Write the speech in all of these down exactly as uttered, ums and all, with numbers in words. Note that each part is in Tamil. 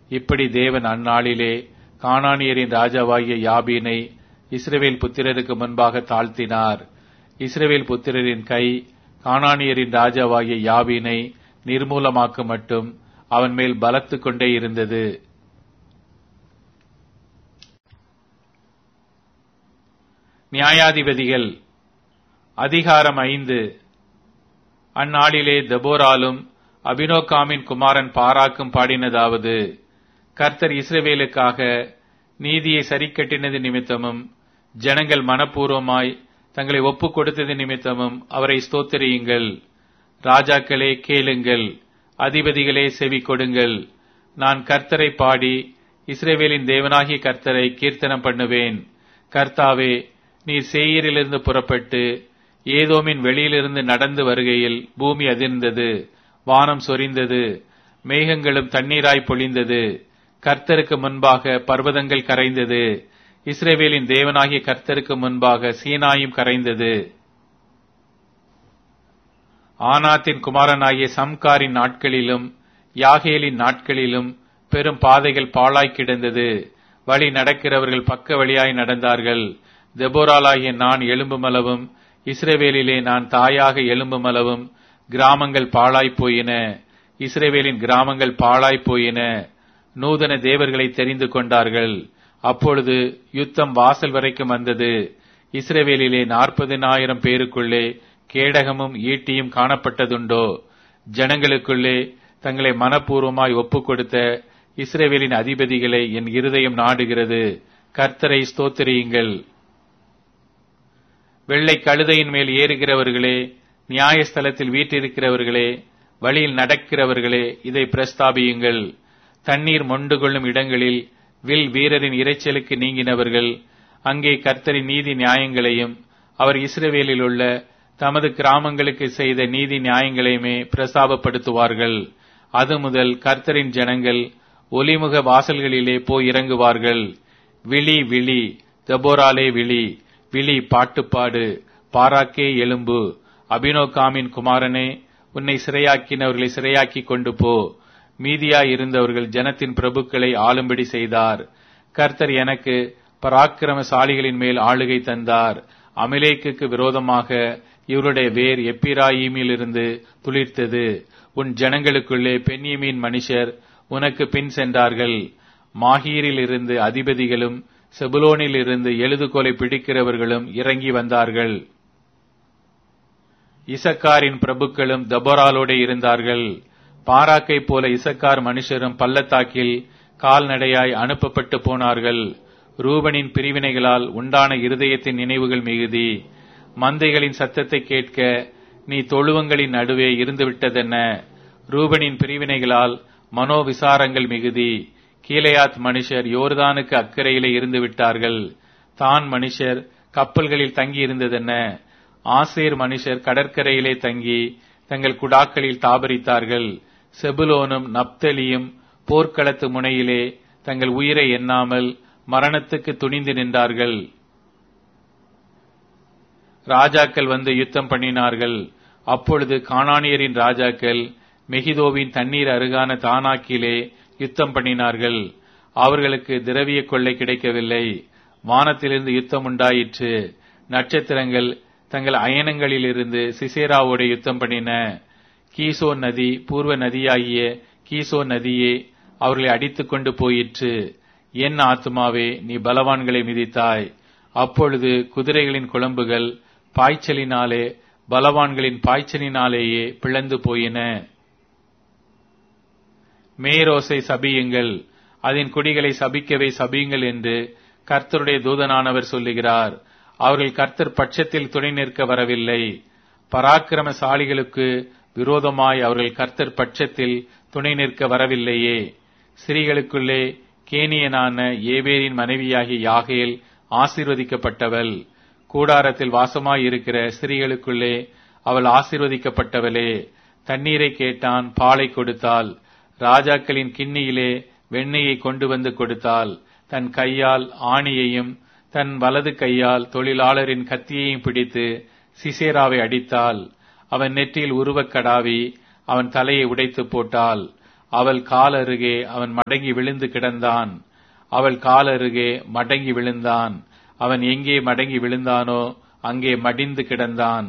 இப்படி தேவன் அந்நாளிலே கானானியரின் ராஜாவாகிய யாபீனை இஸ்ரவேல் புத்திரருக்கு முன்பாக தாழ்த்தினார். இஸ்ரவேல் புத்திரரின் கை கானானியரின் ராஜாவாகிய யாபீனை நிர்மூலமாக்க மட்டும் அவன் மேல் பலத்து கொண்டே இருந்தது. நியாயாதிபதிகள் அதிகாரம் ஐந்து. அந்நாளிலே தெபோராலும் அபினோகாமின் குமாரன் பாராக்கும் பாடினதாவது: கர்த்தர் இஸ்ரவேலுக்காக நீதியை சரிக்கட்டினது நிமித்தமும் ஜனங்கள் மனப்பூர்வமாய் தங்களை ஒப்புக் கொடுத்தது நிமித்தமும் அவரை ஸ்தோத்திரியுங்கள். ராஜாக்களே கேளுங்கள், அதிபதிகளே செவி கொடுங்கள். நான் கர்த்தரை பாடி இஸ்ரவேலின் தேவனாகிய கர்த்தரை கீர்த்தனம் பண்ணுவேன். கர்த்தாவே, நீர் சேயீரிலிருந்து புறப்பட்டு ஏதோமின் வெளியிலிருந்து நடந்து வருகையில் பூமி அதிர்ந்தது, வானம் சொரிந்தது, மேகங்களும் தண்ணீராய் பொழிந்தது. கர்த்தருக்கு முன்பாக பர்வதங்கள் கரைந்தது, இஸ்ரவேலின் தேவனாகிய கர்த்தருக்கு முன்பாக சீனாயும் கரைந்தது. ஆனாத்தின் குமாரனாகிய சம்காரின் நாட்களிலும் யாகேலின் நாட்களிலும் பெரும் பாதைகள் பாழாய் கிடந்தது. வழி நடக்கிறவர்கள் பக்க வழியாய் நடந்தார்கள். தெபோராலாகிய நான் எலும்புமளவும் இஸ்ரவேலிலே நான் தாயாக எலும்புமளவும் கிராமங்கள் பாழாய் போயின. இஸ்ரவேலின் கிராமங்கள் பாழாய் போயின. நூதன தேவர்களை தெரிந்து கொண்டார்கள். அப்பொழுது யுத்தம் வாசல் வரைக்கும் வந்தது. இஸ்ரவேலிலே நாற்பதினாயிரம் பேருக்குள்ளே கேடகமும் ஈட்டியும் காணப்பட்டதுண்டோ? ஜனங்களுக்குள்ளே தங்களை மனப்பூர்வமாய் ஒப்புக் கொடுத்த இஸ்ரவேலின் அதிபதிகளை என் இருதயம் நாடுகிறது. கர்த்தரை ஸ்தோத்திரியுங்கள். வெள்ளை கழுதையின் மேல் ஏறுகிறவர்களே, நியாயஸ்தலத்தில் வீற்றிருக்கிறவர்களே, வழியில் நடக்கிறவர்களே, இதை பிரஸ்தாபியுங்கள். தண்ணீர் மொண்டு கொள்ளும் இடங்களில் வில் வீரரின் இரைச்சலுக்கு நீங்கினவர்கள் அங்கே கர்த்தரின் நீதி நியாயங்களையும் அவர் இஸ்ரவேலில் உள்ள தமது கிராமங்களுக்கு செய்த நீதி நியாயங்களையுமே பிரஸ்தாபப்படுத்துவார்கள். அது முதல் கர்த்தரின் ஜனங்கள் ஒலிமுக வாசல்களிலே போய் இறங்குவார்கள். விழி விழி, தெபோராலே விழி, விழி பாட்டுப்பாடு, பாராக்கே எலும்பு. அபினோகாமின் குமாரனே, உன்னை சிறையாக்கினவர்களை சிறையாக்கி கொண்டு போ. மீதியாய் இருந்தவர்கள் ஜனத்தின் பிரபுக்களை ஆளும்படி செய்தார். கர்த்தர் எனக்கு பராக்கிரமசாலிகளின் மேல் ஆளுகை தந்தார். அமிலேக்குக்கு விரோதமாக இவருடைய வேர் எப்பிராயீமிலிருந்து துளிர்த்தது. உன் ஜனங்களுக்குள்ளே பென்யமீன் மனுஷர் உனக்கு பின் சென்றார்கள். மாகீரில் இருந்து அதிபதிகளும் செபுலோனில் இருந்து எழுதுகோலை பிடிக்கிறவர்களும் இறங்கி வந்தார்கள். இசக்காரின் பிரபுக்களும் தெபோராலோடே இருந்தார்கள். பாராக்கை போல இசக்கார் மனுஷரும் பள்ளத்தாக்கில் கால்நடையாய் அனுப்பப்பட்டு போனார்கள். ரூபனின் பிரிவினைகளால் உண்டான இருதயத்தின் நினைவுகள் மிகுதி. மந்தைகளின் சத்தத்தை கேட்க நீ தொழுவங்களின் நடுவே இருந்துவிட்டதென்ன? ரூபனின் பிரிவினைகளால் மனோவிசாரங்கள் மிகுதி. கீலேயாத் மனுஷர் யோர்தானுக்கு அக்கறையிலே இருந்து விட்டார்கள். தான் மனுஷர் கப்பல்களில் தங்கி இருந்ததென்ன? ஆசேர் மனுஷர் கடற்கரையிலே தங்கி தங்கள் குடாக்களில் தாபரித்தார்கள். செபுலோனும் நப்தலியும் போர்க்களத்து முனையிலே தங்கள் உயிரை எண்ணாமல் மரணத்துக்கு துணிந்து நின்றார்கள். ராஜாக்கள் வந்து யுத்தம் பண்ணினார்கள். அப்பொழுது கானானியரின் ராஜாக்கள் மெகிதோவின் தண்ணீர் அருகான தானாக்கிலே யுத்தம் பண்ணினார்கள். அவர்களுக்கு திரவிய கொள்ளை கிடைக்கவில்லை. வானத்திலிருந்து யுத்தம் உண்டாயிற்று. நட்சத்திரங்கள் தங்கள் அயனங்களிலிருந்து சிசேராவோடு யுத்தம் பண்ணின. கீசோன் நதி, பூர்வ நதியாகிய கீசோன் நதியே அவர்களை அடித்துக் கொண்டு போயிற்று. என் ஆத்துமாவே, நீ பலவான்களை மிதித்தாய். அப்பொழுது குதிரைகளின் குளம்புகள் பாய்ச்சலினாலே பலவான்களின் பாய்ச்சலினாலேயே பிளந்து போயின. மேரோசை சபியுங்கள், அதன் குடிகளை சபிக்கவே சபியுங்கள் என்று கர்த்தருடைய தூதனானவர் சொல்லுகிறார். அவர்கள் கர்த்தர் பட்சத்தில் துணை நிற்க வரவில்லை. பராக்கிரமசாலிகளுக்கு விரோதமாய் அவர்கள் கர்த்தர் பட்சத்தில் துணை நிற்க வரவில்லையே. ஸ்திரீகளுக்குள்ளே கேனியனான ஏபேரின் மனைவியாகிய யாகேல் ஆசீர்வதிக்கப்பட்டவள். கூடாரத்தில் வாசமாயிருக்கிற ஸ்திரீகளுக்குள்ளே அவள் ஆசீர்வதிக்கப்பட்டவளே. தண்ணீரை கேட்டான், பாலை கொடுத்தாள். ராஜாக்களின் கிண்ணியிலே வெண்ணெயை கொண்டு வந்து கொடுத்தாள். தன் கையால் ஆணியையும் தன் வலது கையால் தொழிலாளரின் கத்தியையும் பிடித்து சிசேராவை அடித்தாள். அவன் நெற்றியில் உருவக் கடாவி அவன் தலையை உடைத்து போட்டாள். அவள் கால் அருகே அவன் மடங்கி விழுந்து கிடந்தான். அவள் கால் அருகே மடங்கி விழுந்தான். அவன் எங்கே மடங்கி விழுந்தானோ அங்கே மடிந்து கிடந்தான்.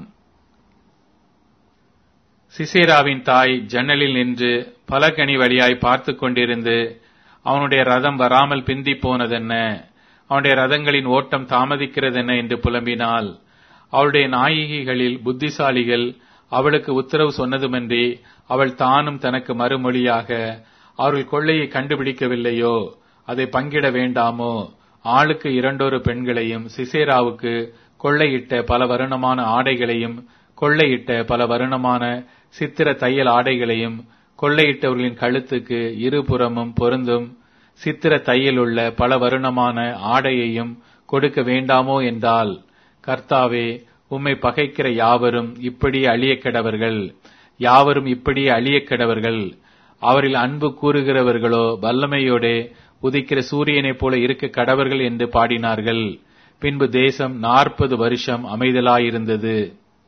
சிசேராவின் தாய் ஜன்னலில் நின்று பலகனி வழியாய் பார்த்து கொண்டிருந்து, அவனுடைய ரதம் வராமல் பிந்தி போனதென்ன, அவனுடைய ரதங்களின் ஓட்டம் தாமதிக்கிறதென்ன என்று புலம்பினாள். அவளுடைய நாயகிகளில் புத்திசாலிகள் அவளுக்கு உத்தரவு சொன்னதுமன்றி அவள் தானும் தனக்கு மறுமொழியாக, அவர்கள் கொள்ளையை கண்டுபிடிக்கவில்லையோ, அதை பங்கிட வேண்டாமோ? ஆளுக்கு இரண்டொரு பெண்களையும் சிசேராவுக்கு கொள்ளையிட்ட பல வருணமான ஆடைகளையும் கொள்ளையிட்ட பல வருணமான சித்திர தையல் ஆடைகளையும் கொள்ளையிட்டவர்களின் கழுத்துக்கு இருபுறமும் பொருந்தும் சித்திர தையல் உள்ள பல வருணமான ஆடையையும் கொடுக்க வேண்டாமோ என்றால், கர்த்தாவே, உம்மை பகைக்கிற யாவரும் இப்படியே அழியக்கெடவர்கள், யாவரும் இப்படியே அழியக்கெடவர்கள். அவரில் அன்பு கூறுகிறவர்களோ வல்லமையோடே உதிக்கிற சூரியனைப் போல இருக்க கடவர்கள் என்று பாடினார்கள். பின்பு தேசம் நாற்பது வருஷம் அமைதலாயிருந்தது.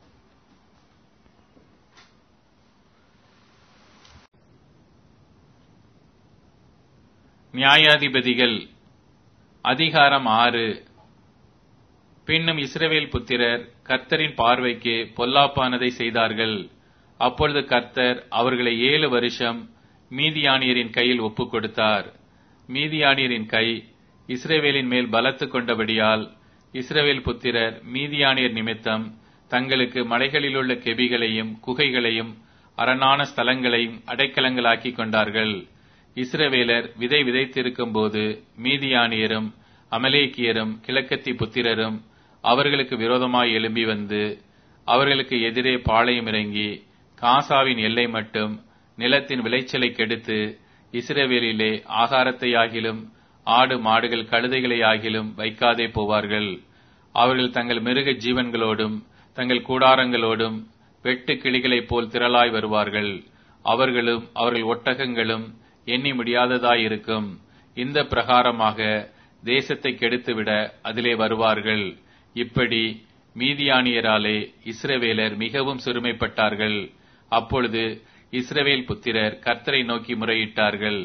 நியாயாதிபதிகள் அதிகாரம் ஆறு. பின்னும் இஸ்ரவேல் புத்திரர் கர்த்தரின் பார்வைக்கு பொல்லாப்பானதை செய்தார்கள். அப்பொழுது கர்த்தர் அவர்களை ஏழு வருஷம் மீதியானியரின் கையில் ஒப்புக் கொடுத்தார். மீதியானியரின் கை இஸ்ரவேலின் மேல் பலத்து கொண்டபடியால் இஸ்ரவேல் புத்திரர் மீதியானியர் நிமித்தம் தங்களுக்கு மலைகளிலுள்ள கெபிகளையும் குகைகளையும் அரணான ஸ்தலங்களையும் அடைக்கலங்களாக்கி கொண்டார்கள். இஸ்ரவேலர் விதை விதைத்திருக்கும் போது மீதியானியரும் அமலேக்கியரும் கிழக்கத்தி புத்திரரும் அவர்களுக்கு விரோதமாய் எழும்பி வந்து அவர்களுக்கு எதிரே பாளையம் இறங்கி காசாவின் எல்லை மட்டும் நிலத்தின் விளைச்சலை கெடுத்து இஸ்ரவேலிலே ஆகாரத்தையாகிலும் ஆடு மாடுகள் கழுதைகளையாகிலும் வைக்காதே போவார்கள். அவர்கள் தங்கள் மிருக ஜீவன்களோடும் தங்கள் கூடாரங்களோடும் வெட்டு கிளிகளைப் போல் திரளாய் வருவார்கள். அவர்களும் அவர்கள் ஒட்டகங்களும் எண்ணி முடியாததாயிருக்கும். இந்த பிரகாரமாக தேசத்தை கெடுத்துவிட அதிலே வருவார்கள். இப்படி மீதியானியராலே இஸ்ரவேலர் மிகவும் சிறுமைப்பட்டார்கள். அப்பொழுது இஸ்ரவேல் புத்திரர் கர்த்தரை நோக்கி முறையிட்டார்கள்.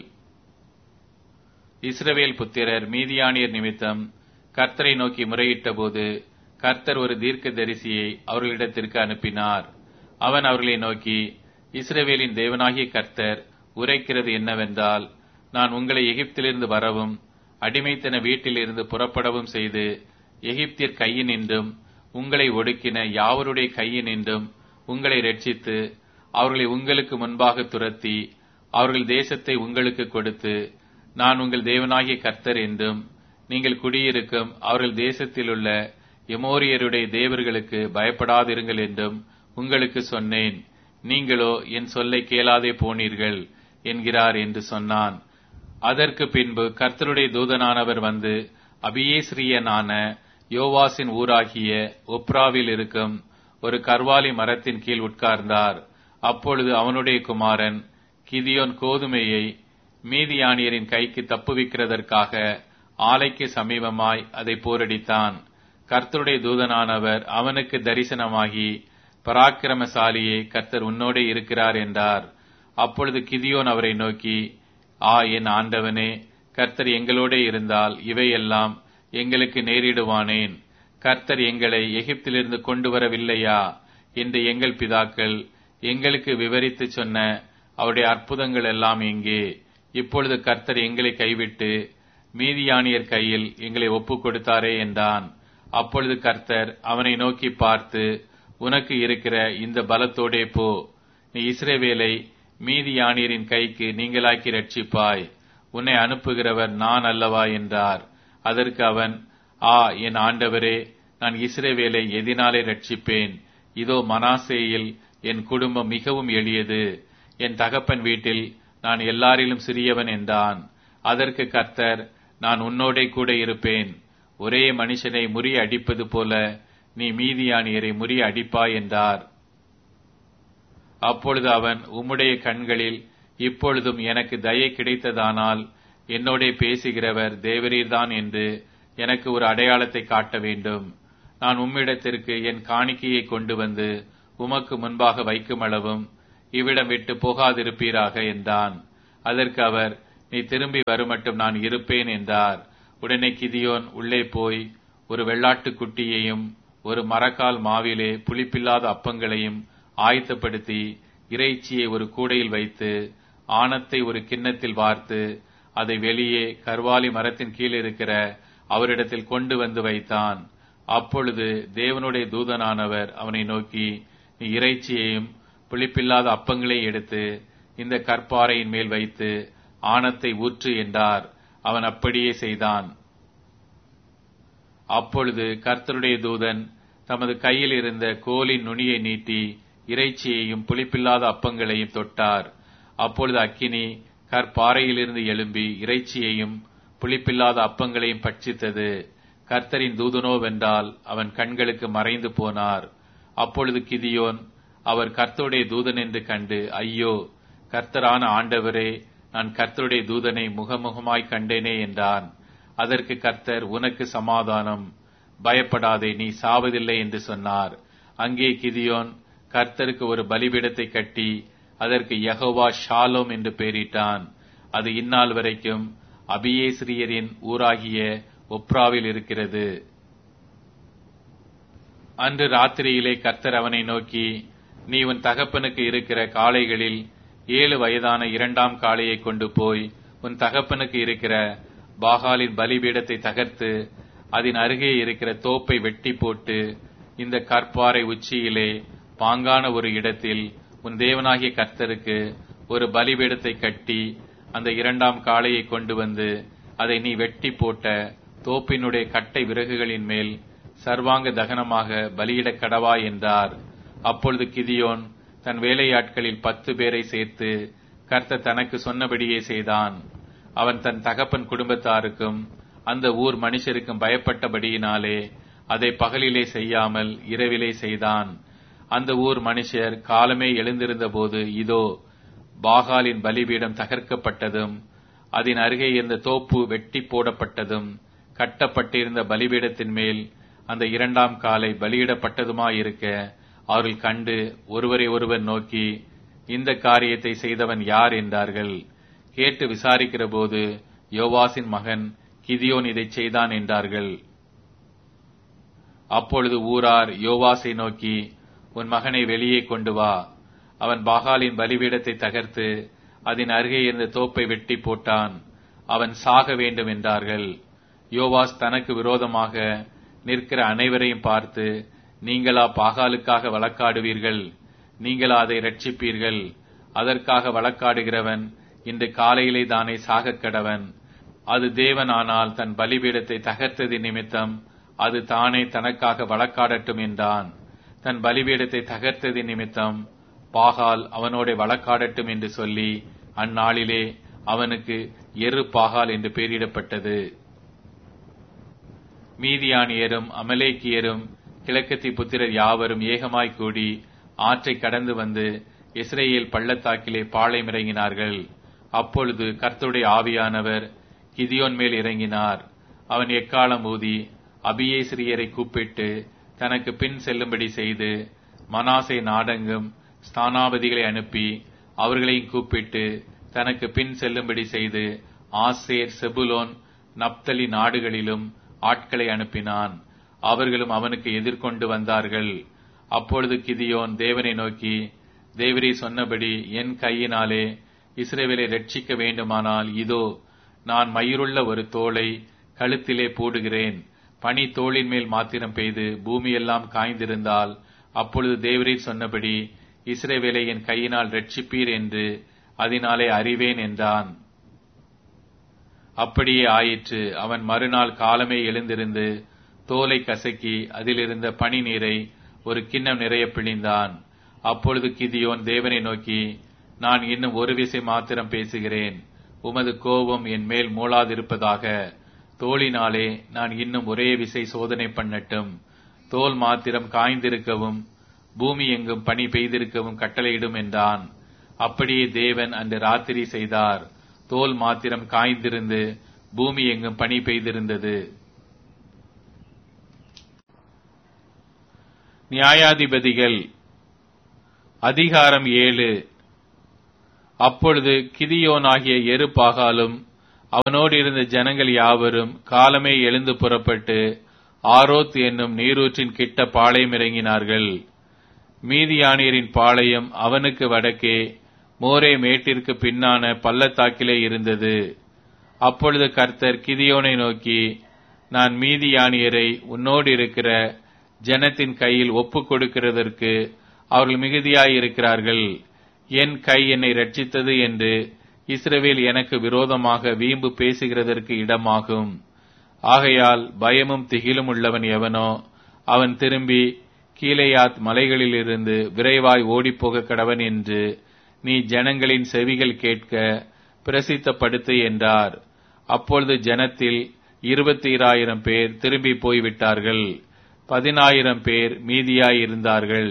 இஸ்ரவேல் புத்திரர் மீதியானியர் நிமித்தம் கர்த்தரை நோக்கி முறையிட்ட போது கர்த்தர் ஒரு தீர்க்கதரிசியை அவர்களிடத்திற்கு அனுப்பினார். அவன் அவர்களை நோக்கி, இஸ்ரவேலின் தேவனாகிய கர்த்தர் உரைக்கிறது என்னவென்றால், நான் உங்களை எகிப்திலிருந்து வரவும் அடிமைத்தன வீட்டிலிருந்து புறப்படவும் செய்து எகிப்தியர் கையினின்றும் உங்களை ஒடுக்கின யாவருடைய கையினின்றும் உங்களை ரட்சித்து அவர்களை உங்களுக்கு முன்பாக துரத்தி அவர்கள் தேசத்தை உங்களுக்கு கொடுத்து, நான் உங்கள் தேவனாகிய கர்த்தர் என்றும் நீங்கள் குடியிருக்கும் அவர்கள் தேசத்திலுள்ள எமோரியருடைய தேவர்களுக்கு பயப்படாதிருங்கள் என்றும் உங்களுக்கு சொன்னேன். நீங்களோ என் சொல்லை கேளாதே போனீர்கள் என்கிறார் என்று சொன்னான். அதற்கு பின்பு கர்த்தருடைய தூதனானவர் வந்து அபியேஸ்ரியனான யோவாசின் ஊராகிய ஒப்ராவில் இருக்கும் ஒரு கர்வாலி மரத்தின் கீழ் உட்கார்ந்தார். அப்பொழுது அவனுடைய குமாரன் கிதியோன் கோதுமையை மீதியானியரின் கைக்கு தப்புவிக்கிறதற்காக ஆலைக்கு சமீபமாய் அதை போரடித்தான். கர்த்தருடைய தூதனானவர் அவனுக்கு தரிசனமாகி, பராக்கிரமசாலியே, கர்த்தர் உன்னோடே இருக்கிறார் என்றார். அப்பொழுது கிதியோன் அவரை நோக்கி, ஆ என் ஆண்டவனே, கர்த்தர் எங்களோடே இருந்தால் இவையெல்லாம் எங்களுக்கு நேரிடுவானேன்? கர்த்தர் எங்களை எகிப்திலிருந்து கொண்டு வரவில்லையா என்று எங்கள் பிதாக்கள் எங்களுக்கு விவரித்து சொன்ன அவருடைய அற்புதங்கள் எல்லாம் எங்கே? இப்பொழுது கர்த்தர் எங்களை கைவிட்டு மீதியானியர் கையில் எங்களை ஒப்புக் கொடுத்தாரே என்றான். அப்பொழுது கர்த்தர் அவனை நோக்கி பார்த்து, உனக்கு இருக்கிற இந்த பலத்தோடே போ, நீ இஸ்ரவேலை மீதியானியரின் கைக்கு நீங்களாக்கி ரட்சிப்பாய், உன்னை அனுப்புகிறவர் நான் அல்லவா என்றார். அதற்கு அவன், ஆ என் ஆண்டவரே, நான் இஸ்ரவேலை எதினாலே ரட்சிப்பேன்? இதோ மனாசேயில் என் குடும்பம் மிகவும் எளியது, என் தகப்பன் வீட்டில் நான் எல்லாரிலும் சிறியவன் என்றான். அதற்கு கர்த்தர், நான் உன்னோடே கூட இருப்பேன், ஒரே மனுஷனை முறிய அடிப்பது போல நீ மீதியானியரை முறிய அடிப்பாய் என்றார். அப்பொழுது அவன், உம்முடைய கண்களில் இப்பொழுதும் எனக்கு தயை கிடைத்ததானால் என்னோடே பேசுகிறவர் தேவரீர்தான் என்று எனக்கு ஒரு அடையாளத்தை காட்ட வேண்டும். நான் உம்மிடத்திற்கு என் காணிக்கையை கொண்டு வந்து உமக்கு முன்பாக வைக்குமளவும் இவ்விடம் விட்டு போகாதிருப்பீராக என்றான். அதற்கு அவர், நீ திரும்பி வருமட்டும் நான் இருப்பேன் என்றார். உடனே கிதியோன் உள்ளே போய் ஒரு வெள்ளாட்டுக் குட்டியையும் ஒரு மரக்கால் மாவிலே புளிப்பில்லாத அப்பங்களையும் ஆயத்தப்படுத்தி இறைச்சியை ஒரு கூடையில் வைத்து ஆணத்தை ஒரு கிண்ணத்தில் வார்த்து அதை வெளியே கர்வாலி மரத்தின் கீழ் இருக்கிற அவரிடத்தில் கொண்டு வந்து வைத்தான். அப்பொழுது தேவனுடைய தூதனானவர் அவனை நோக்கி, நீ இறைச்சியையும் புளிப்பில்லாத அப்பங்களையும் எடுத்து இந்த கற்பாறையின் மேல் வைத்து ஆணத்தை ஊற்று என்றார். அவன் அப்படியே செய்தான். அப்பொழுது கர்த்தருடைய தூதன் தமது கையில் இருந்த கோலின் நுனியை நீட்டி இறைச்சியையும் புளிப்பில்லாத அப்பங்களையும் தொட்டார். அப்பொழுது அக்கினி கற்பாறையிலிருந்து எழும்பி இறைச்சியையும் புளிப்பில்லாத அப்பங்களையும் பட்சித்தது. கர்த்தரின் தூதனோவென்றால் அவன் கண்களுக்கு மறைந்து போனார். அப்பொழுது கிதியோன் அவர் கர்த்தருடைய தூதன் என்று கண்டு, ஐயோ, கர்த்தரான ஆண்டவரே, நான் கர்த்தருடைய தூதனை முகமுகமாய் கண்டேனே என்றான். அதற்கு கர்த்தர், உனக்கு சமாதானம், பயப்படாதே, நீ சாவதில்லை என்று சொன்னார். அங்கே கிதியோன் கர்த்தருக்கு ஒரு பலிபீடத்தை கட்டி அதற்கு யெகோவா ஷாலோம் என்று பெயரிட்டான். அது இந்நாள் வரைக்கும் அபியேஸ்ரியரின் ஊராகிய ஒப்ராவில் இருக்கிறது. அன்று ராத்திரியிலே கர்த்தர் அவனை நோக்கி, நீ உன் தகப்பனுக்கு இருக்கிற காளைகளில் ஏழு வயதான இரண்டாம் காளையை கொண்டு போய் உன் தகப்பனுக்கு இருக்கிற பாகாலின் பலிபீடத்தை தகர்த்து அதன் அருகே இருக்கிற தோப்பை வெட்டி போட்டு இந்த கற்பாறை உச்சியிலே பாங்கான ஒரு இடத்தில் உன் தேவனாகிய கர்த்தருக்கு ஒரு பலிபீடத்தை கட்டி அந்த இரண்டாம் காளையை கொண்டு வந்து அதை நீ வெட்டி போட்ட தோப்பினுடைய கட்டை விறகுகளின் மேல் சர்வாங்க தகனமாக பலியிடக் கடவா என்றார். அப்பொழுது கிதியோன் தன் வேலையாட்களில் பத்து பேரை சேர்த்து கர்த்தர் தனக்கு சொன்னபடியே செய்தான். அவன் தன் தகப்பன் குடும்பத்தாருக்கும் அந்த ஊர் மனுஷருக்கும் பயப்பட்டபடியினாலே அதை பகலிலே செய்யாமல் இரவிலே செய்தான். அந்த ஊர் மனுஷர் காலமே எழுந்திருந்த போது இதோ பாகாலின் பலிபீடம் தகர்க்கப்பட்டதும் அதன் அருகே இருந்த தோப்பு வெட்டி போடப்பட்டதும் கட்டப்பட்டிருந்த பலிபீடத்தின் மேல் அந்த இரண்டாம் காலை பலியிடப்பட்டதுமாயிருக்க அவர்கள் கண்டு ஒருவரை ஒருவர் நோக்கி, இந்த காரியத்தை செய்தவன் யார் என்றார்கள். கேட்டு விசாரிக்கிற போது யோவாசின் மகன் கிதியோன் இதை செய்தான் என்றார்கள். அப்பொழுது ஊரார் யோவாசை நோக்கி, உன் மகனை வெளியே கொண்டு வா, அவன் பாகாலின் பலிபீடத்தை தகர்த்து அதன் அருகே இருந்த தோப்பை வெட்டி போட்டான், அவன் சாக வேண்டும் என்றார்கள். யோவாஸ் தனக்கு விரோதமாக நிற்கிற அனைவரையும் பார்த்து, நீங்களா பாகாலுக்காக வழக்காடுவீர்கள்? நீங்களா அதை ரட்சிப்பீர்கள்? அதற்காக வழக்காடுகிறவன் இன்று காலையிலே தானே சாகக் கடவன். அது தேவனானால் தன் பலிபீடத்தை தகர்த்தது நிமித்தம் அது தானே தனக்காக வழக்காடட்டும் என்றான். தன் பலிபீடத்தை தகர்த்தது நிமித்தம் பாகால் அவனோட வழக்காடட்டும் என்று சொல்லி அந்நாளிலே அவனுக்கு எரு பாகால் என்று பெயரிடப்பட்டது. மீதியானியரும் அமலேக்கியரும் கிழக்கத்தி புத்திரர் யாவரும் ஏகமாய் கூடி ஆற்றை கடந்து வந்து இஸ்ரேல் பள்ளத்தாக்கிலே பாளையமிறங்கினார்கள். அப்பொழுது கர்த்தருடைய ஆவியானவர் கிதியோன் மேல் இறங்கினார். அவன் எக்காலம் ஊதி அபியேஸ்ரியரை கூப்பிட்டு தனக்கு பின் செல்லும்படி செய்து மனாசே நாடெங்கும் ஸ்தானாபதிகளை அனுப்பி அவர்களையும் கூப்பிட்டு தனக்கு பின் செல்லும்படி செய்து ஆசேர், செபுலோன், நப்தலி நாடுகளிலும் ஆட்களை அனுப்பினான். அவர்களும் அவனுக்கு எதிர்கொண்டு வந்தார்கள். அப்பொழுது கிதியோன் தேவனை நோக்கி, தேவரே சொன்னபடி என் கையினாலே இஸ்ரவேலை ரட்சிக்க வேண்டுமானால் இதோ நான் மயிருள்ள ஒரு தோளை கழுத்திலே போடுகிறேன். பனி தோளின் மேல் மாத்திரம் பெய்து பூமியெல்லாம் காய்ந்திருந்தால் அப்பொழுது தேவரீர் சொன்னபடி இஸ்ரவேலை என் கையினால் ரட்சிப்பீர் என்று அதனாலே அறிவேன் என்றான். அப்படியே ஆயிற்று. அவன் மறுநாள் காலமே எழுந்திருந்து தோலை கசக்கி அதிலிருந்த பனி நீரை ஒரு கிண்ணம் நிறைய பிழிந்தான். அப்பொழுது கிதியோன் தேவனை நோக்கி, நான் இன்னும் ஒரு விசை மாத்திரம் பேசுகிறேன், உமது கோபம் என் மேல் மூளாதிருப்பதாக. தோளினாலே நான் இன்னும் ஒரே விசை சோதனை பண்ணட்டும். தோல் மாத்திரம் காய்ந்திருக்கவும் பூமி எங்கும் பனி பெய்திருக்கவும் கட்டளையிடும் என்றான். அப்படியே தேவன் அன்று ராத்திரி செய்தார். தோல் மாத்திரம் காய்ந்திருந்து பூமி எங்கும் பனி பெய்திருந்தது. நியாயாதிபதிகள் அதிகாரம் ஏழு. அப்பொழுது கிதியோனாகிய யெருபாகாலும் அவனோடு இருந்த ஜனங்கள் யாவரும் காலமே எழுந்து புறப்பட்டு ஆரோத் என்னும் நீரூற்றின் கிட்ட பாளையம் இறங்கினார்கள். மீதியானியரின் பாளையம் அவனுக்கு வடக்கே மோரே மேட்டிற்கு பின்னான பள்ளத்தாக்கிலே இருந்தது. அப்பொழுது கர்த்தர் கிதியோனை நோக்கி, நான் மீதியானியரை உன்னோடு இருக்கிற ஜனத்தின் கையில் ஒப்புக் கொடுக்கிறதற்கு அவர்கள் மிகுதியாயிருக்கிறார்கள். என் கை என்னை இரட்சித்தது என்று இஸ்ரவேல் எனக்கு விரோதமாக வீம்பு பேசுகிறதற்கு இடமாகும். ஆகையால் பயமும் திகிலும் உள்ளவன் எவனோ அவன் திரும்பி கீலேயாத் மலைகளிலிருந்து விரைவாய் ஓடிப்போக கடவன் என்று நீ ஜனங்களின் செவிகள் கேட்க பிரசித்தப்படுத்து என்றார். அப்பொழுது ஜனத்தில் இருபத்தி ஆயிரம் பேர் திரும்பி போய்விட்டார்கள். பதினாயிரம் பேர் மீதியாயிருந்தார்கள்.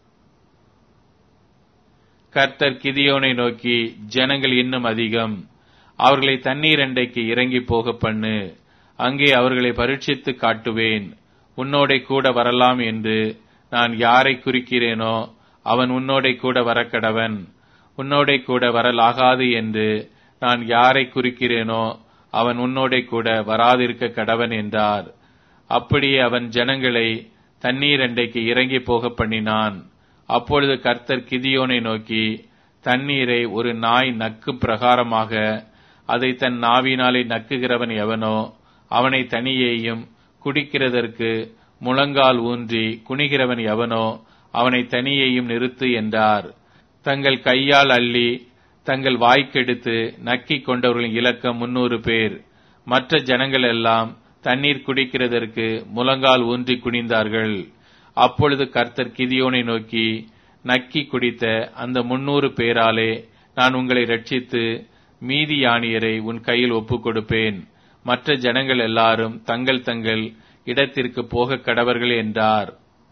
கர்த்தர் கிதியோனை நோக்கி, ஜனங்கள் இன்னும் அதிகம், அவர்களை தண்ணீர் அண்டைக்கு இறங்கி போக பண்ணு, அங்கே அவர்களை பரீட்சித்து காட்டுவேன். உன்னோடே கூட வரலாம் என்று நான் யாரை குறிக்கிறேனோ அவன் உன்னோடே கூட வரக்கடவன். உன்னோடே கூட வரலாகாது என்று நான் யாரை குறிக்கிறேனோ அவன் உன்னோடே கூட வராதிருக்க கடவன் என்றார். அப்படியே அவன் ஜனங்களை தண்ணீர் அண்டைக்கு இறங்கி போக பண்ணினான். அப்பொழுது கர்த்தர் கிதியோனை நோக்கி, தண்ணீரை ஒரு நாய் நக்கும் பிரகாரமாக அதை தன் நாவினாலே நக்குகிறவன் எவனோ அவனை தனியேயும், குடிக்கிறதற்கு முழங்கால் ஊன்றி குனிகிறவன் எவனோ அவனை தனியேயும் நிறுத்து என்றார். தங்கள் கையால் அள்ளி தங்கள் வாய்க்கெடுத்து நக்கிக் கொண்டவர்களின் இலக்கம் முன்னூறு பேர். மற்ற ஜனங்கள் எல்லாம் தண்ணீர் குடிக்கிறதற்கு முழங்கால் ஊன்றி குனிந்தார்கள். அப்பொழுது கர்த்தர் கிதியோனை நோக்கி, நக்கி குடித்த அந்த முன்னூறு பேராலே நான் உங்களை ரட்சித்து மீதியானியரை உன் கையில் ஒப்புக் கொடுப்பேன். மற்ற ஜனங்கள் எல்லாரும் தங்கள் தங்கள் இடத்திற்கு போக கடவர்கள் என்றார்.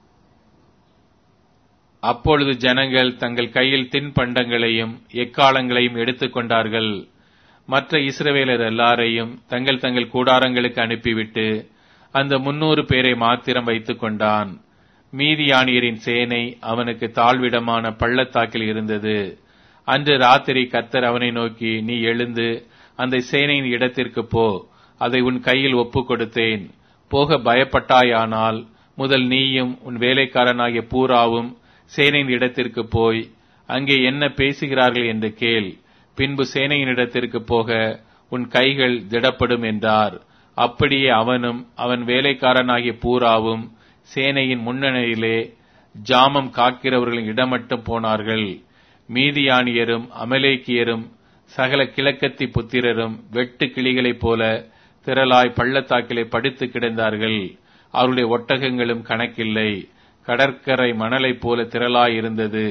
அப்பொழுது ஜனங்கள் தங்கள் கையில் தின்பண்டங்களையும் எக்காளங்களையும் எடுத்துக் கொண்டார்கள். மற்ற இஸ்ரவேலர் எல்லாரையும் தங்கள் தங்கள் கூடாரங்களுக்கு அனுப்பிவிட்டு அந்த முன்னூறு பேரை மாத்திரம் வைத்துக் கொண்டான். மீதியானியரின் சேனை அவனுக்கு தாழ்விடமான பள்ளத்தாக்கில் இருந்தது. அன்று ராத்திரி கர்த்தர் அவனை நோக்கி, நீ எழுந்து அந்த சேனையின் இடத்திற்கு போ, அதை உன் கையில் ஒப்புக் கொடுத்தேன். போக பயப்பட்டாயானால் முதல் நீயும் உன் வேலைக்காரனாகிய பூராவும் சேனையின் இடத்திற்கு போய் அங்கே என்ன பேசுகிறார்கள் என்று கேள். பின்பு சேனையின் இடத்திற்கு போக உன் கைகள் திடப்படும் என்றார். அப்படியே அவனும் அவன் வேலைக்காரனாகிய பூராவும் சேனையின் முன்னணியிலே ஜாமம் காக்கிறவர்களின் இடமட்டும் போனார்கள். மீதியானியரும் அமலேக்கியரும் சகல கிழக்கத்தி புத்திரரும் வெட்டு கிளிகளைப் போல திரளாய் பள்ளத்தாக்கிலே படுத்து கிடந்தார்கள். அவருடைய ஒட்டகங்களும் கணக்கில்லை, கடற்கரை மணலைப் போல திரளாய் இருந்தது.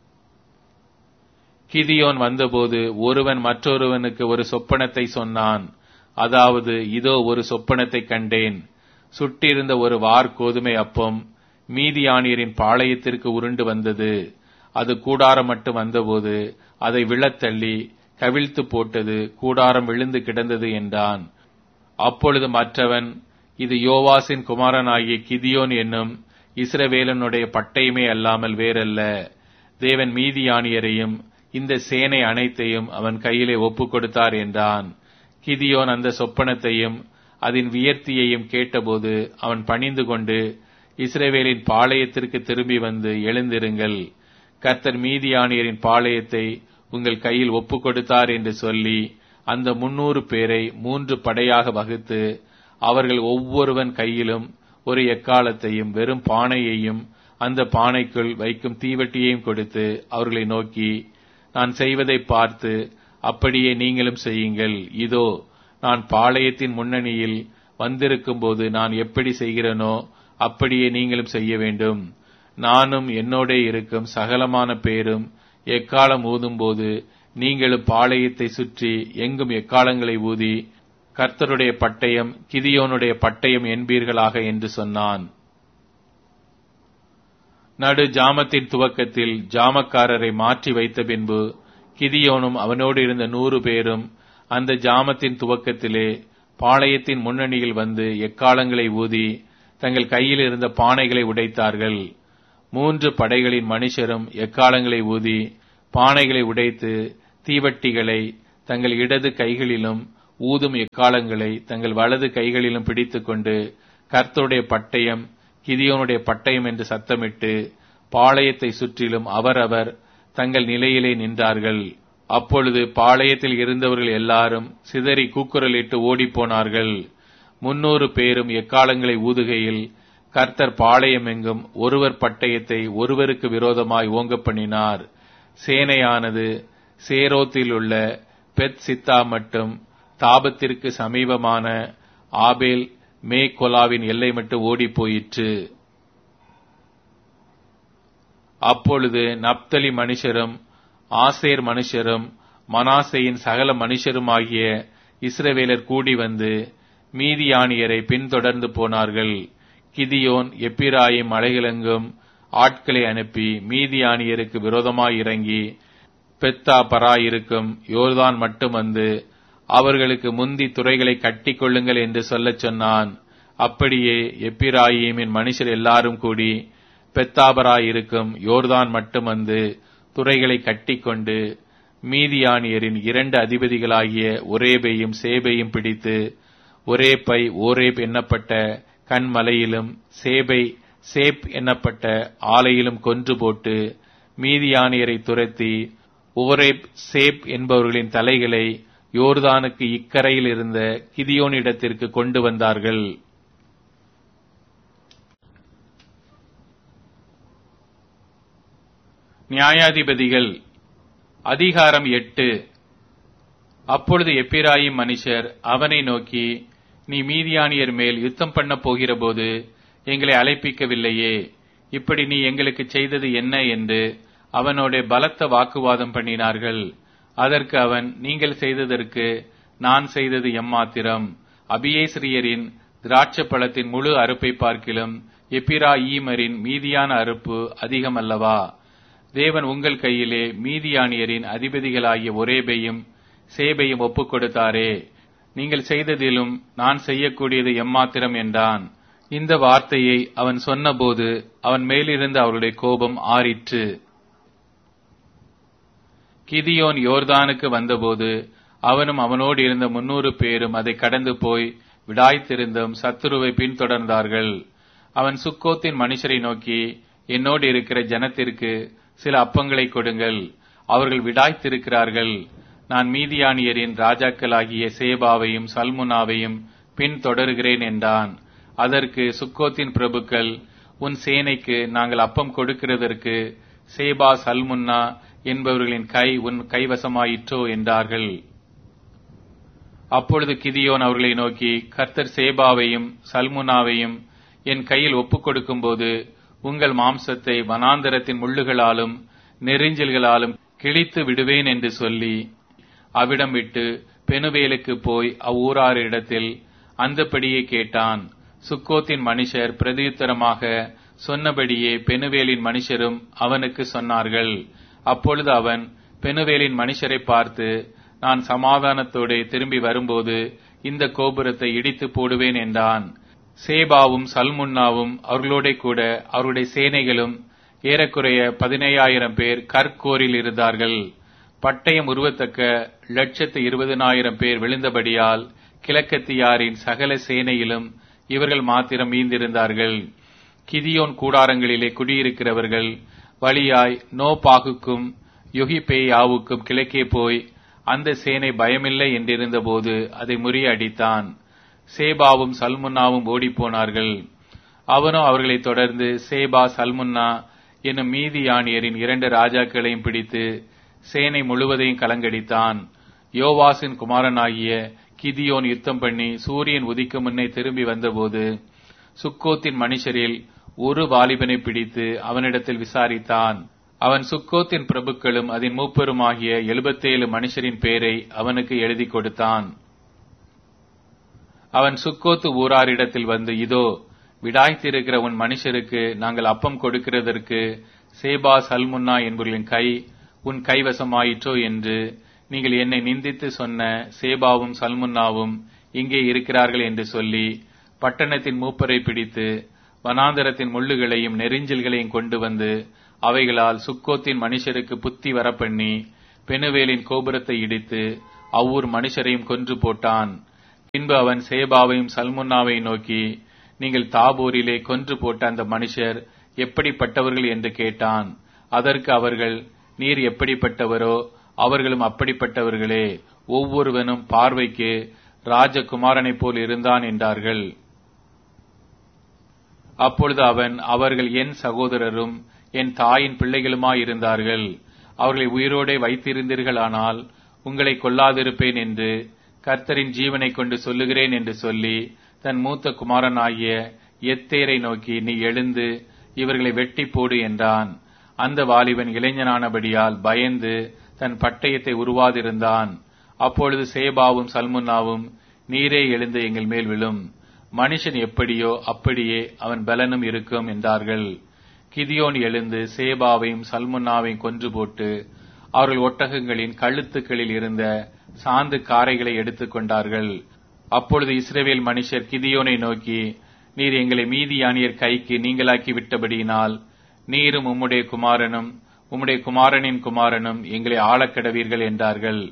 கிதியோன் வந்தபோது ஒருவன் மற்றொருவனுக்கு ஒரு சொப்பனத்தை சொன்னான். அதாவது, இதோ ஒரு சொப்பனத்தை கண்டேன். சுட்டிருந்த ஒரு வார் கோதுமை அப்பம் மீதியானியரின் பாளையத்திற்கு உருண்டு வந்தது. அது கூடாரம் மட்டும் வந்தபோது அதை விழத்தள்ளி கவிழ்த்து போட்டது, கூடாரம் விழுந்து கிடந்தது என்றான். அப்பொழுது மற்றவன், இது யோவாசின் குமாரனாகிய கிதியோன் என்னும் இஸ்ரவேலனுடைய பட்டயமே அல்லாமல் வேறல்ல. தேவன் மீதியானியரையும் இந்த சேனை அனைத்தையும் அவன் கையிலே ஒப்புக் கொடுத்தார் என்றான். கிதியோன் அந்த சொப்பனத்தையும் அதன் வியர்த்தியையும் கேட்டபோது அவன் பணிந்து கொண்டு, இஸ்ரவேலின் பாளையத்திற்கு திரும்பி வந்து எழுந்திருங்கள், கர்த்தர் மீதியானியரின் பாளையத்தை உங்கள் கையில் ஒப்புக் கொடுத்தார் என்று சொல்லி அந்த முன்னூறு பேரை மூன்று படையாக வகுத்து அவர்கள் ஒவ்வொருவன் கையிலும் ஒரு எக்காலத்தையும் வெறும் பானையையும் அந்த பானைக்குள் வைக்கும் தீவட்டியையும் கொடுத்து அவர்களை நோக்கி, நான் செய்வதை பார்த்து அப்படியே நீங்களும் செய்யுங்கள். இதோ, நான் பாளையத்தின் முன்னணியில் வந்திருக்கும் போது நான் எப்படி செய்கிறேனோ அப்படியே நீங்களும் செய்ய வேண்டும். நானும் என்னோட இருக்கும் சகலமான பேரும் எக்காலம் ஊதும் போது நீங்களும் பாளையத்தை சுற்றி எங்கும் எக்காலங்களை ஊதி கர்த்தருடைய பட்டயம் கிதியோனுடைய பட்டயம் என்பீர்களாக என்று சொன்னான். நடு ஜாமத்தின் துவக்கத்தில் ஜாமக்காரரை மாற்றி வைத்த பின்பு கிதியோனும் அவனோடு இருந்த நூறு பேரும் அந்த ஜாமத்தின் துவக்கத்திலே பாளையத்தின் முன்னணியில் வந்து எக்காலங்களை ஊதி தங்கள் கையில் இருந்த பானைகளை உடைத்தார்கள். மூன்று படைகளின் மனுஷரும் எக்காலங்களை ஊதி பானைகளை உடைத்து தீவட்டிகளை தங்கள் இடது கைகளிலும் ஊதும் எக்காளங்களை தங்கள் வலது கைகளிலும் பிடித்துக்கொண்டு கர்த்தருடைய பட்டயம் கிதியோனுடைய பட்டயம் என்று சத்தமிட்டு பாளையத்தை சுற்றிலும் அவரவர் தங்கள் நிலையிலே நின்றார்கள். அப்பொழுது பாளையத்தில் இருந்தவர்கள் எல்லாரும் சிதறி கூக்குரலிட்டு ஓடிப்போனார்கள். முன்னூறு பேரும் எக்காளங்களை ஊதுகையில் கர்த்தர் பாளையமெங்கும் ஒருவர் பட்டயத்தை ஒருவருக்கு விரோதமாய் ஓங்க பண்ணினார். சேனையானது சேரோத்தில் உள்ள பெத் சித்தா மட்டும் தாபத்திற்கு சமீபமான ஆபேல் மேகொலாவின் எல்லை மட்டும் ஓடி போயிற்று. அப்பொழுது நப்தலி மனுஷரும் ஆசேர் மனுஷரும் மனாசேயின் சகல மனுஷருமாகிய இஸ்ரவேலர் கூடி வந்து மீதியானியரை பின்தொடர்ந்து போனார்கள். கிதியோன் எப்பிராயிம் மலைகளெங்கும் ஆட்களை அனுப்பி மீதியானியருக்கு விரோதமாய் இறங்கி பெத்தா பராயிருக்கும் யோர்தான் மட்டும் வந்து அவர்களுக்கு முந்தி துறைகளை கட்டி கொள்ளுங்கள் என்று சொல்லச் சொன்னான். அப்படியே எப்பிராயிமின் மனுஷர் எல்லாரும் கூடி பெத்தாபராயிருக்கும் யோர்தான் மட்டும் வந்து துறைகளை கட்டிக்கொண்டு மீதியானியரின் இரண்டு அதிபதிகளாகிய ஒரேபையும் சேபையும் பிடித்து ஒரேபை ஓரேப் என்னப்பட்ட கண்மலையிலும் சேபை சேப் என்னப்பட்ட ஆலையிலும் கொன்று போட்டு மீதியானியரை துரத்தி ஓரேப் சேப் என்பவர்களின் தலைகளை யோர்தானுக்கு இக்கரையில் இருந்த கிதியோனிடத்திற்கு கொண்டு வந்தார்கள். நியாயாதிபதிகள் அதிகாரம் எட்டு. அப்பொழுது எப்பிராயிம் மனுஷர் அவனை நோக்கி, நீ மீதியானியர் மேல் யுத்தம் பண்ண போகிற போது எங்களை அழைப்பிக்கவில்லையே, இப்படி நீ எங்களுக்கு செய்தது என்ன என்று அவனோட பலத்த வாக்குவாதம் பண்ணினார்கள். அதற்கு அவன், நீங்கள் செய்ததற்கு நான் செய்தது எம்மாத்திரம்? அபியேஸ்ரியரின் திராட்சை பழத்தின் முழு அறுப்பை பார்க்கிலும் எப்பிராயீமரின் மீதியான அறுப்பு அதிகம் அல்லவா? தேவன் உங்கள் கையிலே மீதியானியரின் அதிபதிகளாகிய ஒரேபையும் சேபையும் ஒப்புக் கொடுத்தாரே, நீங்கள் செய்ததிலும் நான் செய்யக்கூடியது எம்மாத்திரம் என்றான். இந்த வார்த்தையை அவன் சொன்னபோது அவன் மேலிருந்து அவருடைய கோபம் ஆறிற்று. கிதியோன் யோர்தானுக்கு வந்தபோது அவனும் அவனோடு இருந்த முன்னூறு பேரும் அதை கடந்து போய் விடாய்த்திருந்தும் சத்துருவை பின்தொடர்ந்தார்கள். அவன் சுக்கோத்தின் மனுஷரை நோக்கி, என்னோடு இருக்கிற ஜனத்திற்கு சில அப்பங்களை கொடுங்கள், அவர்கள் விடாய்த்திருக்கிறார்கள். நான் மீதியானியரின் ராஜாக்களாகிய சேபாவையும் சல்முனாவையும் பின்தொடர்கிறேன் என்றான். அதற்கு சுக்கோத்தின் பிரபுக்கள், உன் சேனைக்கு நாங்கள் அப்பம் கொடுக்கிறதற்கு சேபா சல்முன்னா என்பவர்களின் கை உன் கைவசமாயிற்றோ என்றார்கள். அப்பொழுது கிதியோன் அவர்களை நோக்கி, கர்த்தர் சேபாவையும் சல்முனாவையும் என் கையில் ஒப்புக் கொடுக்கும் போது உங்கள் மாம்சத்தை வனாந்தரத்தின் முள்ளுகளாலும் நெறிஞ்சல்களாலும் கிழித்து விடுவேன் என்று சொல்லி அவ்விடம் விட்டு பெனுவேலுக்கு போய் அவ்வூராரிடத்தில் அந்தபடியே கேட்டான். சுக்கோத்தின் மனுஷர் பிரதியுத்தரமாக சொன்னபடியே பெனுவேலின் மனுஷரும் அவனுக்கு சொன்னார்கள். அப்பொழுது அவன் பெனுவேலின் மனுஷரை பார்த்து, நான் சமாதானத்தோடு திரும்பி வரும்போது இந்த கோபுரத்தை இடித்து போடுவேன் என்றான். சேபாவும் சல்முன்னாவும் அவர்களோட கூட அவருடைய சேனைகளும் ஏறக்குறைய பதினேழாயிரம் பேர் கற்கோரில் இருந்தார்கள். பட்டயம் உருவத்தக்க லட்சத்து இருபதனாயிரம் பேர் விழுந்தபடியால் கிழக்கத்தியாரின் சகல சேனையிலும் இவர்கள் மாத்திரம் மீந்திருந்தார்கள். கிதியோன் கூடாரங்களிலே குடியிருக்கிறவர்கள் வழியாய் நோபாகுக்கும் யொகிபேயாவுக்கும் கிழக்கே போய் அந்த சேனை பயமில்லை என்றிருந்த போது அதை முறியடித்தான். சேபாவும் சல்முன்னாவும் ஓடிப்போனார்கள். அவனோ அவர்களை தொடர்ந்து சேபா சல்முன்னா என்னும் மீதியானியரின் இரண்டு ராஜாக்களையும் பிடித்து சேனை முழுவதையும் கலங்கடித்தான். யோவாசின் குமாரனாகிய கிதியோன் யுத்தம் பண்ணி சூரியன் உதிக்கும் முன்னே திரும்பி வந்தபோது சுக்கோத்தின் மனுஷரில் ஒரு வாலிபனை பிடித்து அவனிடத்தில் விசாரித்தான். அவன் சுக்கோத்தின் பிரபுக்களும் அதன் மூப்பருமாகிய எழுபத்தேழு மனுஷரின் பேரை அவனுக்கு எழுதி கொடுத்தான். அவன் சுக்கோத்து ஊராரிடத்தில் வந்து, இதோ விடாய்த்திருக்கிற உன் மனுஷருக்கு நாங்கள் அப்பம் கொடுக்கிறதற்கு சேபா சல்முன்னா என்பவர்களின் கை உன் கைவசமாயிற்றோ என்று நீங்கள் என்னை நிந்தித்து சொன்ன சேபாவும் சல்முன்னாவும் இங்கே இருக்கிறார்கள் என்று சொல்லி பட்டணத்தின் மூப்பரை பிடித்து வனாந்தரத்தின் முள்ளுகளையும் நெறிஞ்சல்களையும் கொண்டு வந்து அவைகளால் சுக்கோத்தின் மனுஷருக்கு புத்தி வரப்பண்ணி பெனுவேலின் கோபுரத்தை இடித்து அவ்வூர் மனுஷரையும் கொன்று போட்டான். பின்பு அவன் சேபாவையும் சல்முன்னாவை நோக்கி, நீங்கள் தாபோரிலே கொன்று போட்ட அந்த மனுஷர் எப்படிப்பட்டவர்கள் என்று கேட்டான். அதற்கு அவர்கள், நீர் எப்படிப்பட்டவரோ அவர்களும் அப்படிப்பட்டவர்களே, ஒவ்வொருவனும் பார்வைக்கு ராஜகுமாரனைப் போல் இருந்தான் என்றார்கள். அப்பொழுது அவன், அவர்கள் என் சகோதரரும் என் தாயின் பிள்ளைகளுமாயிருந்தார்கள். அவர்களை உயிரோடே வைத்திருந்தீர்களானால் உங்களை கொல்லாதிருப்பேன் என்று கர்த்தரின் ஜீவனை கொண்டு சொல்லுகிறேன் என்று சொல்லி தன் மூத்த குமாரனாகிய எத்தேரை நோக்கி, நீ எழுந்து இவர்களை வெட்டி போடு என்றான். அந்த வாலிபன் இளைஞனானபடியால் பயந்து தன் பட்டயத்தை உருவாதிருந்தான். அப்பொழுது சேபாவும் சல்முன்னாவும், நீரே எழுந்து எங்கள் மேல் விழும், மனுஷன் எப்படியோ அப்படியே அவன் பலனும் இருக்கும் என்றார்கள். கிதியோன் எழுந்து சேபாவையும் சல்முன்னாவையும் கொன்று போட்டு அவர்கள் ஒட்டகங்களின் கழுத்துக்களில் இருந்த சாந்து காரைகளை எடுத்துக் கொண்டார்கள். அப்பொழுது இஸ்ரவேல் மனுஷர் கிதியோனை நோக்கி, நீர் எங்களை மீதியானியர் கைக்கு நீங்களாக்கி விட்டபடியினால் நீரும் உம்முடைய குமாரனும் உம்முடைய குமாரனின் குமாரனும் எங்களை ஆளக்கடவீர்கள் என்றார்கள்.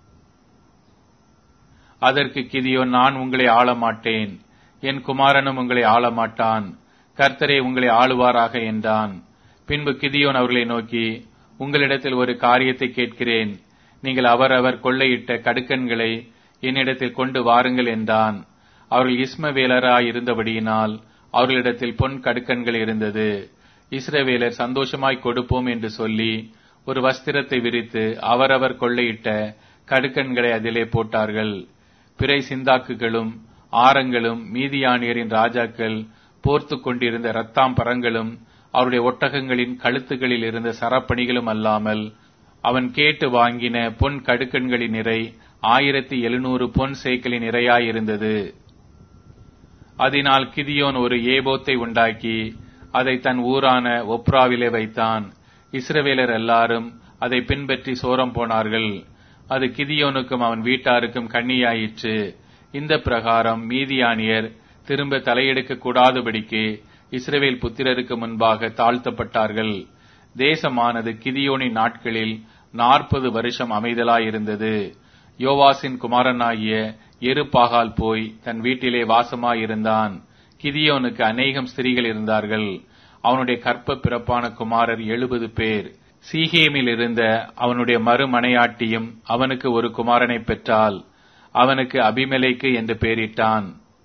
அதற்கு கிதியோன், நான் உங்களை ஆளமாட்டேன், என் குமாரனும் உங்களை ஆளமாட்டான், கர்த்தரே உங்களை ஆளுவாராக என்றான். பின்பு கிதியோன் அவர்களை நோக்கி, உங்களிடத்தில் ஒரு காரியத்தை கேட்கிறேன், நீங்கள் அவரவர் கொள்ளையிட்ட கடுக்கன்களை என்னிடத்தில் கொண்டு வாருங்கள் என்றான். அவர்கள் இஸ்மவேலராய் இருந்தபடியினால் அவர்களிடத்தில் பொன் கடுக்கன்கள் இருந்தது. இஸ்ரவேலர் சந்தோஷமாய் கொடுப்போம் என்று சொல்லி ஒரு வஸ்திரத்தை விரித்து அவரவர் கொள்ளையிட்ட கடுக்கன்களை அதிலே போட்டார்கள். பிறை சிந்தாக்குகளும் ஆரங்களும் மீதியானியரின் ராஜாக்கள் போர்த்து கொண்டிருந்த இரத்தாம்பரங்களும் அவருடைய ஒட்டகங்களின் கழுத்துகளில் இருந்த சரப்பணிகளும் அல்லாமல் அவன் கேட்டு வாங்கின பொன் கடுக்கன்களின் நிறை ஆயிரத்தி எழுநூறு பொன் சேக்கலின் நிறையாயிருந்தது. அதனால் கிதியோன் ஒரு ஏபோத்தை உண்டாக்கி அதை தன் ஊரான ஒப்ராவிலே வைத்தான். இஸ்ரவேலர் எல்லாரும் அதை பின்பற்றி சோரம் போனார்கள். அது கிதியோனுக்கும் அவன் வீட்டாருக்கும் கண்ணியாயிற்று. இந்த பிரகாரம் மீதியானியர் திரும்ப தலையெடுக்க கூடாதபடிக்கு இஸ்ரவேல் புத்திரருக்கு முன்பாக தாழ்த்தப்பட்டார்கள். தேசமானது கிதியோனின் நாட்களில் நாற்பது வருஷம் அமைதலாயிருந்தது. யோவாசின் குமாரனாகிய எருபாகால் போய் தன் வீட்டிலே வாசமாயிருந்தான். கிதியோனுக்கு அநேகம் ஸ்திரீகள் இருந்தார்கள். அவனுடைய கற்ப பிறப்பான குமாரர் எழுபது பேர். சீகேமில் இருந்த அவனுடைய மறுமனையாட்டியும் அவனுக்கு ஒரு குமாரனை பெற்றாள். அவனுக்கு அபிமெலேக்கு என்று பெயரிட்டான்.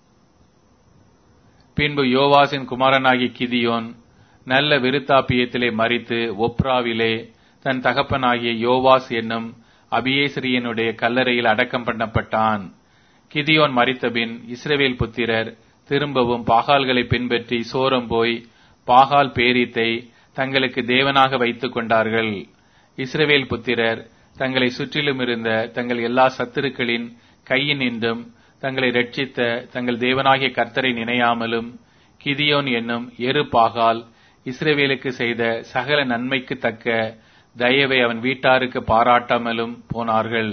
பின்பு யோவாசின் குமாரனாகிய கிதியோன் நல்ல விருத்தாப்பியத்திலே மரித்து ஒப்ராவிலே தன் தகப்பனாகிய யோவாஸ் என்னும் அபியேசரியனுடைய கல்லறையில் அடக்கம் பண்ணப்பட்டான். கிதியோன் மரித்தபின் இஸ்ரவேல் புத்திரர் திரும்பவும் பாகால்களை பின்பற்றி சோரம் போய் பாகால் பேரீத்தை தங்களுக்கு தேவனாக வைத்துக் கொண்டார்கள். இஸ்ரவேல் புத்திரர் தங்களை சுற்றிலும் இருந்த தங்கள் எல்லா சத்துருக்களின் கையினின்றும் தங்களை ரட்சித்த தங்கள் தேவனாகிய கர்த்தரை நினையாமலும் கிதியோன் என்னும் எரு பாகால் இஸ்ரவேலுக்கு செய்த சகல நன்மைக்கு தக்க தயவை அவன் வீட்டாருக்கு பாராட்டாமலும் போனார்கள்.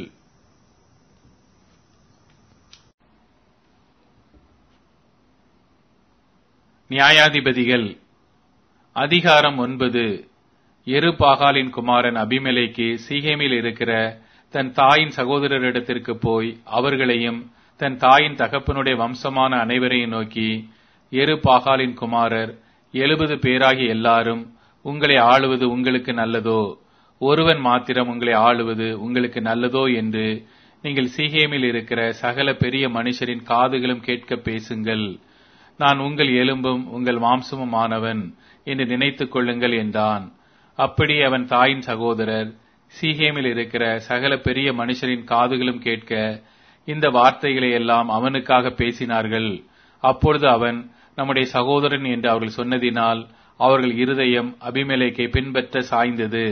நியாயாதிபதிகள் அதிகாரம் ஒன்பது. எரு பாகாலின் குமாரன் அபிமெலேக்கு சீகேமில் இருக்கிற தன் தாயின் சகோதரரிடத்திற்கு போய் அவர்களையும் தன் தாயின் தகப்பனுடைய வம்சமான அனைவரையும் நோக்கி, எரு பாகாலின் குமாரர் எழுபது பேராகி எல்லாரும் உங்களை ஆளுவது உங்களுக்கு நல்லதோ? ஒருவன் மாத்திரம் உங்களை ஆளுவது உங்களுக்கு நல்லதோ என்று நீங்கள் சீகேமில் இருக்கிற சகல பெரிய மனுஷரின் காதுகளும் கேட்க பேசுங்கள். நான் உங்கள் எலும்பும் உங்கள் மாம்சமும் ஆனவன் என்று நினைத்துக் கொள்ளுங்கள் என்றான். அப்படி அவன் தாயின் சகோதரர் சீகேமில் இருக்கிற சகல பெரிய மனுஷரின் காதுகளும் கேட்க இந்த வார்த்தைகளை எல்லாம் அவனுக்காக பேசினார்கள். அப்பொழுது அவன் நம்முடைய சகோதரன் என்று அவர்கள் சொன்னதினால் அவர்கள் இருதயம் அபிமெலேக்கை பின்பற்ற சாய்ந்தது.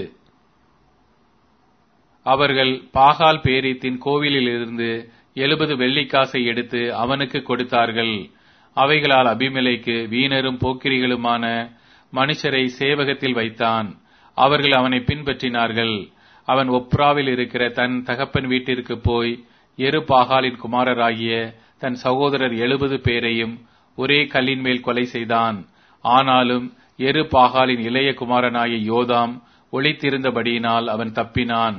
அவர்கள் பாகால் பேரீத்தின் கோவிலில் இருந்து எழுபது வெள்ளிக்காசை எடுத்து அவனுக்கு கொடுத்தார்கள். அவைகளால் அபிமெலேக்கு வீணரும் போக்கிரிகளுமான மனுஷரை சேவகத்தில் வைத்தான். அவர்கள் அவனை பின்பற்றினார்கள். அவன் ஒப்ராவில் இருக்கிற தன் தகப்பன் வீட்டிற்கு போய் எரு பாகாலின் குமாரராகிய தன் சகோதரர் எழுபது பேரையும் ஒரே கல்லின் மேல் கொலை செய்தான். ஆனாலும் எரு பாகாலின் இளைய குமாரனாகிய யோதாம் ஒளித்திருந்தபடியினால் அவன் தப்பினான்.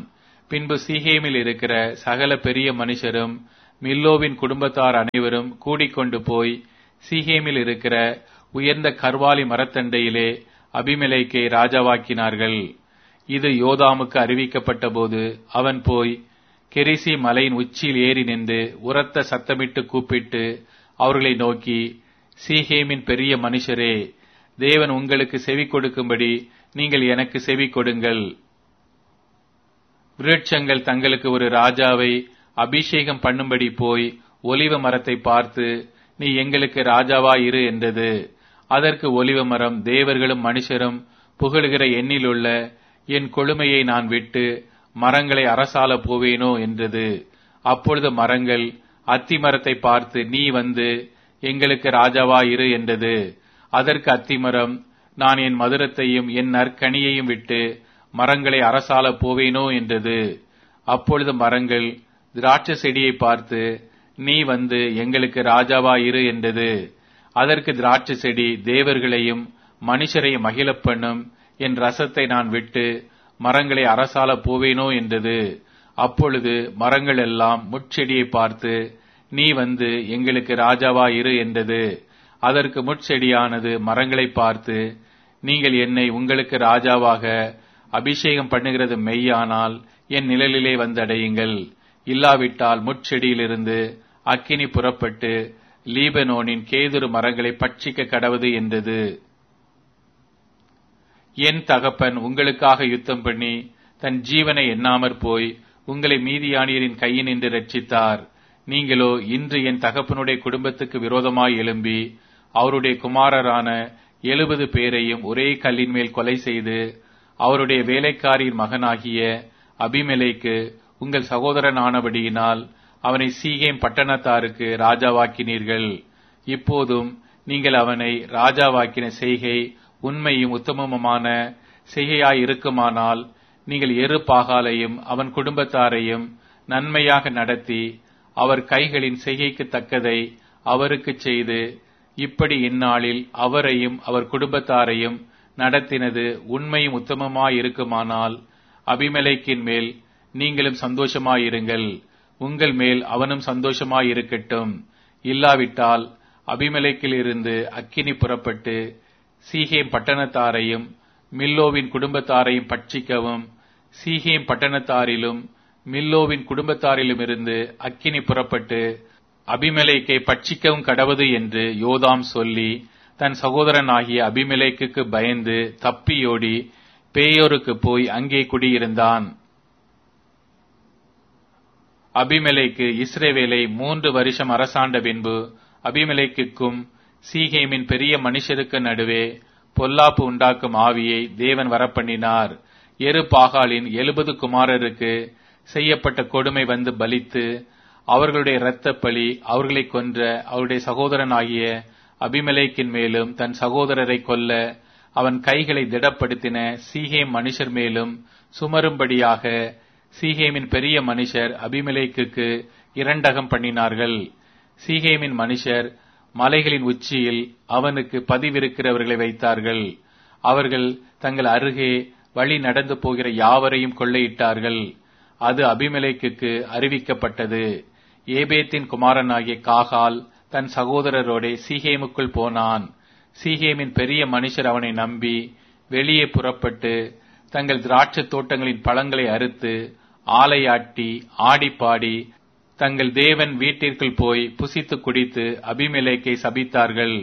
பின்பு சீகேமில் இருக்கிற சகல பெரிய மனுஷரும் மில்லோவின் குடும்பத்தார் அனைவரும் கூடிக்கொண்டு போய் சீகேமில் இருக்கிற உயர்ந்த கர்வாலி மரத்தண்டையிலே அபிமெலேக்கை ராஜாவாக்கினார்கள். இது யோதாமுக்கு அறிவிக்கப்பட்ட போது அவன் போய் கெரிசி மலையின் உச்சியில் ஏறி நின்று உரத்த சத்தமிட்டு கூப்பிட்டு அவர்களை நோக்கி, சீகேமின் பெரிய மனுஷரே, தேவன் உங்களுக்கு செவி கொடுக்கும்படி நீங்கள் எனக்கு செவி கொடுங்கள். விருட்சங்கள் தங்களுக்கு ஒரு ராஜாவை அபிஷேகம் பண்ணும்படி போய் ஒலிவ மரத்தை பார்த்து, நீ எங்களுக்கு ராஜாவா இரு என்றது. அதற்கு ஒலிவ மரம், தேவர்களும் மனுஷரும் புகழுகிற எண்ணிலுள்ள என் கொழுமையை நான் விட்டு மரங்களை அரசால போவேனோ என்றது. அப்பொழுது மரங்கள் அத்தி மரத்தை பார்த்து, நீ வந்து எங்களுக்கு ராஜாவா இரு என்றது. அதற்கு அத்திமரம், நான் என் மதுரத்தையும் என் நற்கனியையும் விட்டு மரங்களை அரசால போவேனோ என்றது. அப்பொழுது மரங்கள் திராட்சை செடியை பார்த்து, நீ வந்து எங்களுக்கு ராஜாவா இரு என்றது. அதற்கு திராட்சை செடி, தேவர்களையும் மனுஷரையும் மகிழப் பண்ணும் என் ரசத்தை நான் விட்டு மரங்களை அரசால போவேனோ என்றது. அப்பொழுது மரங்கள் எல்லாம் முட்செடியை பார்த்து, நீ வந்து எங்களுக்கு ராஜாவா இரு என்றது. அதற்கு முட்செடியானது மரங்களை பார்த்து, நீங்கள் என்னை உங்களுக்கு ராஜாவாக அபிஷேகம் பண்ணுகிறது மெய்யானால் என் நிழலிலே வந்தடையுங்கள். இல்லாவிட்டால் முட்செடியிலிருந்து அக்கினி புறப்பட்டு லீபனோனின் கேதுரு மரங்களை பட்சிக்க கடவது என்றது. என் தகப்பன் உங்களுக்காக யுத்தம் பண்ணி தன் ஜீவனை எண்ணாமற் போய் உங்களை மீதியானியரின் கையினின்று ரட்சித்தார். நீங்களோ இன்று என் தகப்பனுடைய குடும்பத்துக்கு விரோதமாய் எழும்பி அவருடைய குமாரரான எழுபது பேரையும் ஒரே கல்லின் மேல் கொலை செய்து அவருடைய வேலைக்காரியின் மகனாகிய அபிமெலேக்கு உங்கள் சகோதரனானபடியினால் அவனை சீகேம் பட்டணத்தாருக்கு ராஜாவாக்கினீர்கள். இப்போதும் நீங்கள் அவனை ராஜாவாக்கின செய்கை உண்மையும் உத்தமமுமான செய்கையாயிருக்குமானால் நீங்கள் எரு பாகாலையும் அவன் குடும்பத்தாரையும் நன்மையாக நடத்தி அவர் கைகளின் செய்கைக்கு தக்கதை அவருக்கு செய்து, இப்படி இந்நாளில் அவரையும் அவர் குடும்பத்தாரையும் நடத்தினது உண்மையும் உத்தமமாயிருக்குமானால் அபிமெலேக்கின் மேல் நீங்களும் சந்தோஷமாயிருங்கள், உங்கள் மேல் அவனும் சந்தோஷமாயிருக்கட்டும். இல்லாவிட்டால் அபிமெலேக்கில் இருந்து அக்கினி புறப்பட்டு சீகேம் பட்டணத்தாரையும் மில்லோவின் குடும்பத்தாரையும் பட்சிக்கவும், சீகேம் பட்டணத்தாரிலும் மில்லோவின் குடும்பத்தாரிலும் இருந்து அக்கினி புறப்பட்டு அபிமெலேக்கை பட்சிக்கவும் கடவது என்று யோதாம் சொல்லி தன் சகோதரனாகிய அபிமெலேக்குக்கு பயந்து தப்பியோடி பேயோருக்கு போய் அங்கே குடியிருந்தான். அபிமெலேக்கு இஸ்ரவேலை மூன்று வருஷம் அரசாண்ட பின்பு அபிமெலேக்குக்கும் சீகேமின் பெரிய மனுஷருக்கு நடுவே பொல்லாப்பு உண்டாக்கும் ஆவியை தேவன் வரப்பண்ணினார். எரு பாகாலின் எழுபது குமாரருக்கு செய்யப்பட்ட கொடுமை வந்து பலித்து அவர்களுடைய இரத்த பலி அவர்களை கொன்ற அவருடைய சகோதரனாகிய அபிமெலேக்கின் மேலும் தன் சகோதரரை கொல்ல அவன் கைகளை திடப்படுத்தின சீகேம் மனுஷர் மேலும் சுமரும்படியாக சீகேமின் பெரிய மனுஷர் அபிமெலேக்குக்கு இரண்டகம் பண்ணினார்கள். சீகேமின் மனுஷர் மலைகளின் உச்சியில் அவனுக்கு பதிவிருக்கிறவர்களை வைத்தார்கள். அவர்கள் தங்கள் அருகே வழி நடந்து போகிற யாவரையும் கொள்ளையிட்டார்கள். அது அபிமெலேக்குக்கு அறிவிக்கப்பட்டது. ஏபேத்தின் குமாரனாகிய காகால் தன் சகோதரரோடே சீகேமுக்குள் போனான். சீகேமின் பெரிய மனுஷர் அவனை நம்பி வெளியே புறப்பட்டு தங்கள் திராட்சை தோட்டங்களின் பழங்களை அறுத்து ஆலையாட்டி ஆடிப்பாடி தங்கள் தேவன் வீட்டிற்குள் போய் புசித்து குடித்து அபிமெலேக்கை சபித்தார்கள்.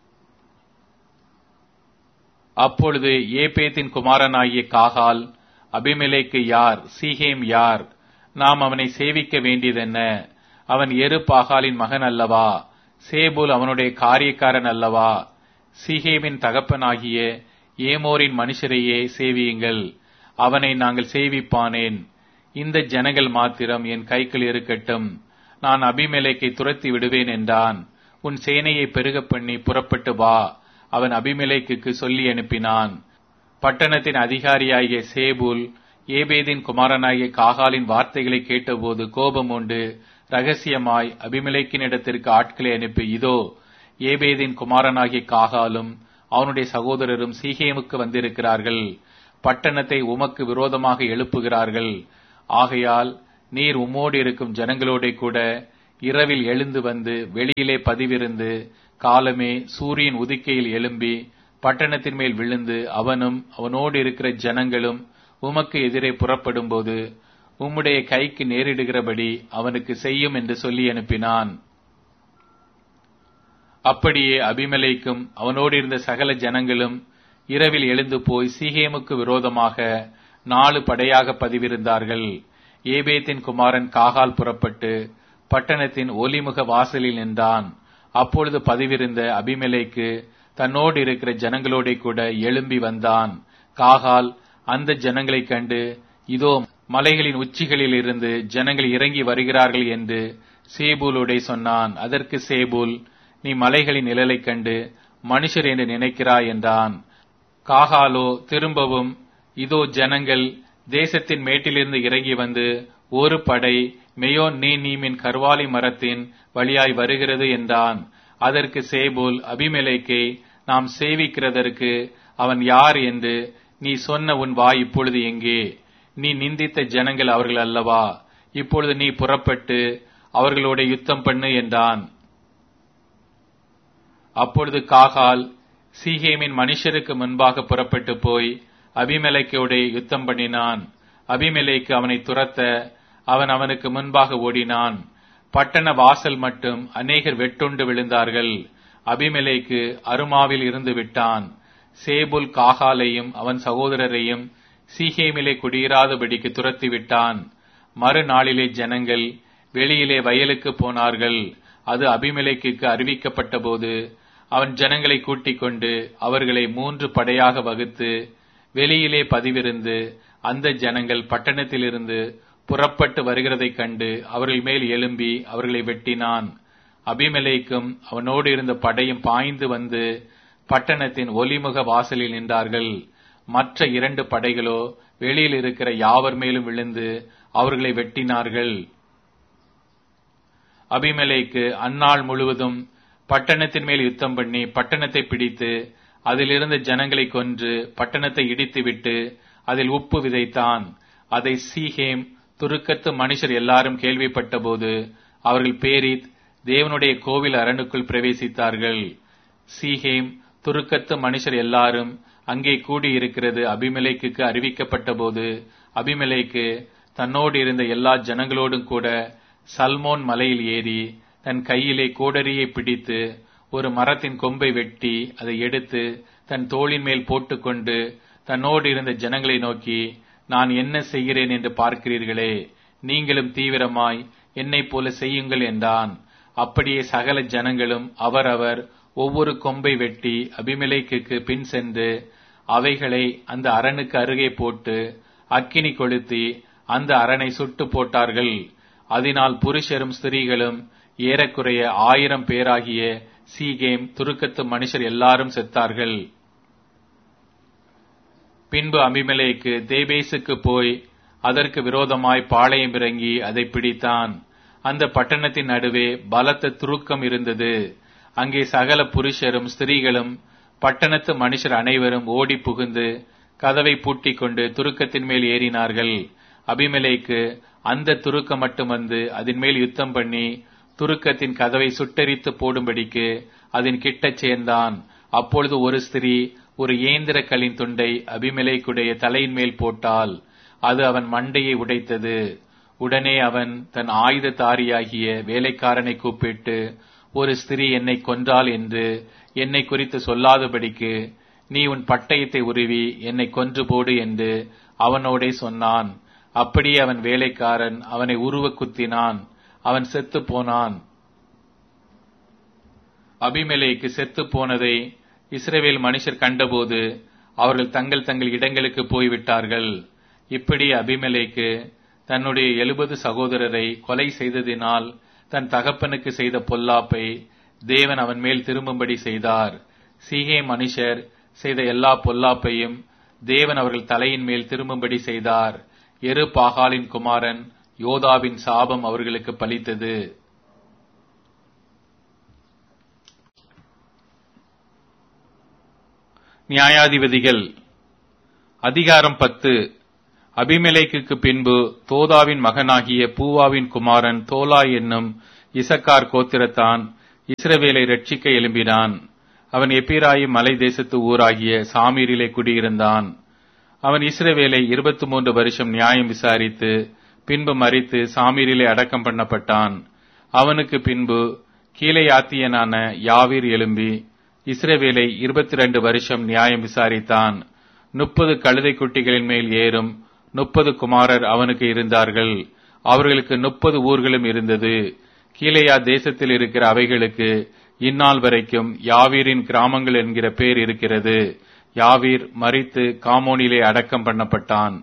அப்பொழுது ஏபேத்தின் குமாரனாகிய காகால், அபிமெலேக்கு யார், சீகேம் யார், நாம் அவனை சேவிக்க வேண்டியதென்ன? அவன் எரு பாகாலின் மகன் அல்லவா? சேபூல் அவனுடைய காரியக்காரன் அல்லவா? சீகேமின் தகப்பனாகிய ஏமோரின் மனுஷரையே சேவியுங்கள், அவனை நாங்கள் சேவிப்பானேன். இந்த ஜனங்கள் மாத்திரம் என் கைக்குள் இருக்கட்டும், நான் அபிமெலேக்கை துரத்தி விடுவேன் என்றான். உன் சேனையை பெருக பண்ணி புறப்பட்டு வா, அவன் அபிமெலேக்குக்கு சொல்லி அனுப்பினான். பட்டணத்தின் அதிகாரியாகிய சேபூல் ஏபேதின் குமாரனாகிய காகாலின் வார்த்தைகளை கேட்டபோது கோபம் உண்டு ரகசியமாய் அபிமெலேக்கினிடத்திற்கு ஆட்களை அனுப்பி, இதோ ஏபேதின் குமாரனாகிய காகாலும் அவனுடைய சகோதரரும் சீகேமுக்கு வந்திருக்கிறார்கள். பட்டணத்தை உமக்கு விரோதமாக எழுப்புகிறார்கள். ஆகையால் நீர் உம்மோடு இருக்கும் ஜனங்களோட கூட இரவில் எழுந்து வந்து வெளியிலே பதிவிருந்து காலமே சூரியன் உதிக்கையில் எழும்பி பட்டணத்தின் மேல் விழுந்து அவனும் அவனோடு இருக்கிற ஜனங்களும் உமக்கு எதிரே புறப்படும்போது உம்முடைய கைக்கு நேரிடுகிறபடி அவனுக்கு செய்யும் என்று சொல்லி அனுப்பினான். அப்படியே அபிமெலேக்கும் அவனோடு இருந்த சகல ஜனங்களும் இரவில் எழுந்து போய் சீகேமுக்கு விரோதமாக நாலு படையாக பதிவிருந்தார்கள். ஏபேத்தின் குமாரன் காகால் புறப்பட்டு பட்டணத்தின் ஒலிமுக வாசலில் நின்றான். அப்பொழுது பதிவிருந்த அபிமெலேக்கு தன்னோடு இருக்கிற ஜனங்களோட கூட எழும்பி வந்தான். காகால் அந்த ஜனங்களைக் கண்டு, இதோ மலைகளின் உச்சிகளில் இருந்து ஜனங்கள் இறங்கி வருகிறார்கள் என்று சேபூலோடே சொன்னான். அதற்கு சேபூல், நீ மலைகளின் நிழலைக் கண்டு மனுஷர் என்று நினைக்கிறாய் என்றான். காகாலோ திரும்பவும், இதோ ஜனங்கள் தேசத்தின் மேட்டிலிருந்து இறங்கி வந்து ஒரு படை மெயோன் நீ நீமின் கர்வாலி மரத்தின் வழியாய் வருகிறது என்றான். அதற்கு சேபூல், அபிமெலேக்கை நாம் சேவிக்கிறதற்கு அவன் யார் என்று நீ சொன்ன உன் வாய் இப்பொழுது எங்கே? நீ நிந்தித்த ஜனங்கள் அவர்கள் அல்லவா? இப்பொழுது நீ புறப்பட்டு அவர்களோட யுத்தம் பண்ணு என்றான். அப்பொழுது காகால் சீகேமின் மனுஷருக்கு முன்பாக புறப்பட்டு போய் அபிமெலேக்கோட யுத்தம் பண்ணினான். அபிமெலேக்கு அவனை துரத்த அவன் அவனுக்கு முன்பாக ஓடினான். பட்டண வாசல் மட்டும் அநேகர் வெட்டுண்டு விழுந்தார்கள். அபிமெலேக்கு அருமாவில் இருந்து விட்டான். சேபுல் காகாலையும் அவன் சகோதரரையும் சீகேமிலே குடியிராதபடிக்கு துரத்தி விட்டான். மறுநாளிலே ஜனங்கள் வெளியிலே வயலுக்கு போனார்கள். அது அபிமெலேக்குக்கு அறிவிக்கப்பட்ட போது அவன் ஜனங்களை கூட்டிக் கொண்டு அவர்களை மூன்று படையாக வகுத்து வெளியிலே பதிவிருந்து அந்த ஜனங்கள் பட்டணத்திலிருந்து புறப்பட்டு வருகிறதைக் கண்டு அவர்கள் மேல் எழும்பி அவர்களை வெட்டினான். அபிமெலேக்கும் அவனோடு இருந்த படையும் பாய்ந்து வந்து பட்டணத்தின் ஒலிமுக வாசலில் நின்றார்கள். மற்ற இரண்டு படைகளோ வெளியில் இருக்கிற யாவர் மேலும் விழுந்து அவர்களை வெட்டினார்கள். அபிமெலேக்கு அந்நாள் முழுவதும் பட்டணத்தின் மேல் யுத்தம் பண்ணி பட்டணத்தை பிடித்து அதிலிருந்த ஜனங்களை கொன்று பட்டணத்தை இடித்துவிட்டு அதில் உப்பு விதைத்தான். அதை சீகேம் துருக்கத்து மனுஷர் எல்லாரும் கேள்விப்பட்ட போது அவர்கள் பேரித் தேவனுடைய கோவில் அரணுக்குள் பிரவேசித்தார்கள். சீகேம் துருக்கத்து மனுஷர் எல்லாரும் அங்கே கூடியிருக்கிறது அபிமெலேக்குக்கு அறிவிக்கப்பட்ட போது அபிமெலேக்கு தன்னோடு இருந்த எல்லா ஜனங்களோடும் கூட சல்மோன் மலையில் ஏறி தன் கையிலே கோடரியை பிடித்து ஒரு மரத்தின் கொம்பை வெட்டி அதை எடுத்து தன் தோளின் மேல் போட்டுக்கொண்டு தன்னோடு இருந்த ஜனங்களை நோக்கி, நான் என்ன செய்கிறேன் என்று பார்க்கிறீர்களே, நீங்களும் தீவிரமாய் என்னை போல செய்யுங்கள் என்றான். அப்படியே சகல ஜனங்களும் அவரவர் ஒவ்வொரு கொம்பை வெட்டி அபிமெலேக்குக்கு பின் சென்று அவைகளை அந்த அரணுக்கு அருகே போட்டு அக்கினி கொளுத்தி அந்த அரணை சுட்டு போட்டார்கள். அதனால் புருஷரும் ஸ்திரீகளும் ஏறக்குறைய ஆயிரம் பேராகிய சீகேம் துருக்கத்து மனுஷர் எல்லாரும் செத்தார்கள். பின்பு அபிமெலேக்கு தேபேசுக்கு போய் அதற்கு விரோதமாய் பாளையம் இறங்கி அதை பிடித்தான். அந்த பட்டணத்தின் நடுவே பலத்த துருக்கம் இருந்தது. அங்கே சகல புருஷரும் ஸ்திரீகளும் பட்டணத்து மனுஷர் அனைவரும் ஓடி புகுந்து கதவை பூட்டிக் கொண்டு துருக்கத்தின் மேல் ஏறினார்கள். அபிமெலேக்கு அந்த துருக்கம் மட்டும் வந்து அதன் மேல் யுத்தம் பண்ணி துருக்கத்தின் கதவை சுட்டெரித்து போடும்படிக்கு அதன் கிட்டச் சேர்ந்தான். அப்பொழுது ஒரு ஸ்திரீ ஒரு ஏந்திர கல்லின் துண்டை அபிமெலேக்குடைய தலையின் மேல் போட்டால் அது அவன் மண்டையை உடைத்தது. உடனே அவன் தன் ஆயுததாரியாகிய வேலைக்காரனை கூப்பிட்டு, ஒரு ஸ்திரீ என்னை கொன்றாள் என்று என்னை குறித்து சொல்லாதபடிக்கு நீ உன் பட்டயத்தை உருவி என்னை கொன்று போடு என்று அவனோடே சொன்னான். அப்படியே அவன் வேலைக்காரன் அவனை உருவ குத்தினான். அவன் செத்து போனான். அபிமெலேக்கு செத்து போனதை இஸ்ரவேல் மனுஷர் கண்டபோது அவர்கள் தங்கள் தங்கள் இடங்களுக்கு போய்விட்டார்கள். இப்படி அபிமெலேக்கு தன்னுடைய எழுபது சகோதரரை கொலை செய்ததினால் தன் தகப்பனுக்கு செய்த பொல்லாப்பை தேவன் அவன் மேல் திரும்பும்படி செய்தார். சீகே மனுஷர் செய்த எல்லா பொல்லாப்பையும் தேவன் அவர்கள் தலையின் மேல் திரும்பும்படி செய்தார். எரு பாகாலின் குமாரன் யோதாவின் சாபம் அவர்களுக்கு பலித்தது. நியாயாதிபதிகள் அதிகாரம் பத்து. அபிமெலேக்குக்கு பின்பு தோதாவின் மகனாகிய பூவாவின் குமாரன் தோலா என்னும் இசக்கார் கோத்திரத்தான் இஸ்ரவேலை ரட்சிக்க எழும்பினான். அவன் எப்பிராயிம் மலை தேசத்து ஊராகிய சாமீரிலே குடியிருந்தான். அவன் இஸ்ரவேலை இருபத்தி மூன்று வருஷம் நியாயம் விசாரித்து பின்பு மரித்து சாமீரிலே அடக்கம் பண்ணப்பட்டான். அவனுக்கு பின்பு கீலேயாத்தியனான யாவீர் எழும்பி இஸ்ரவேலை இருபத்தி ரெண்டு வருஷம் நியாயம் விசாரித்தான். முப்பது கழுதை குட்டிகளின் மேல் ஏறும் முப்பது குமாரர் அவனுக்கு இருந்தார்கள். அவர்களுக்கு முப்பது ஊர்களும் இருந்தது. கீலேயா தேசத்தில் இருக்கிற அவைகளுக்கு இந்நாள் வரைக்கும் யாவீரின் கிராமங்கள் என்கிற பேர் இருக்கிறது. யாவீர் மரித்து காமோனிலே அடக்கம் பண்ணப்பட்டான்.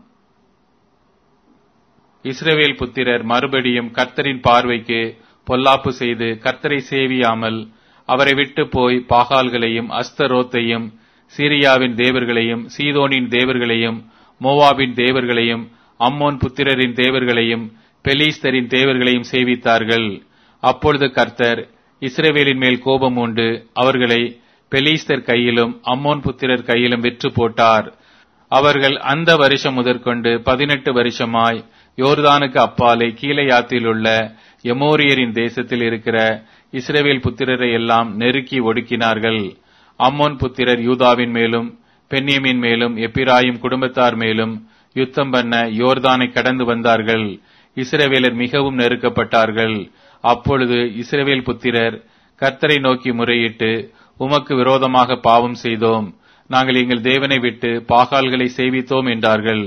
இஸ்ரவேல் புத்திரர் மறுபடியும் கர்த்தரின் பார்வைக்கு பொல்லாப்பு செய்து கர்த்தரை சேவியாமல் அவரை விட்டு போய் பாகால்களையும் அஸ்தரோத்தையும் சீரியாவின் தேவர்களையும் சீதோனின் தேவர்களையும் மோவாபின் தேவர்களையும் அம்மோன் புத்திரரின் தேவர்களையும் பெலிஸ்தரின் தேவர்களையும் சேவித்தார்கள். அப்பொழுது கர்த்தர் இஸ்ரவேலின் மேல் கோபம் உண்டு அவர்களை பெலிஸ்தர் கையிலும் அம்மோன் புத்திரர் கையிலும் விற்று போட்டார். அவர்கள் அந்த வருஷம் முதற்கொண்டு பதினெட்டு வருஷமாய் யோர்தானுக்கு அப்பாலே கீலேயாத்தில் உள்ள எமோரியரின் தேசத்தில் இருக்கிற இஸ்ரவேல் புத்திரரை எல்லாம் நெருக்கி ஒடுக்கினார்கள். அம்மோன் புத்திரர் யூதாவின் மேலும் பென்யமின் மேலும் எப்பிராயிம் குடும்பத்தார் மேலும் யுத்தம் பண்ண யோர்தானை கடந்து வந்தார்கள். இஸ்ரவேலர் மிகவும் நெருக்கப்பட்டார்கள். அப்பொழுது இஸ்ரவேல் புத்திரர் கர்த்தரை நோக்கி முறையிட்டு, உமக்கு விரோதமாக பாவம் செய்தோம், நாங்கள் எங்கள் தேவனை விட்டு பாகால்களை சேவித்தோம் என்றார்கள்.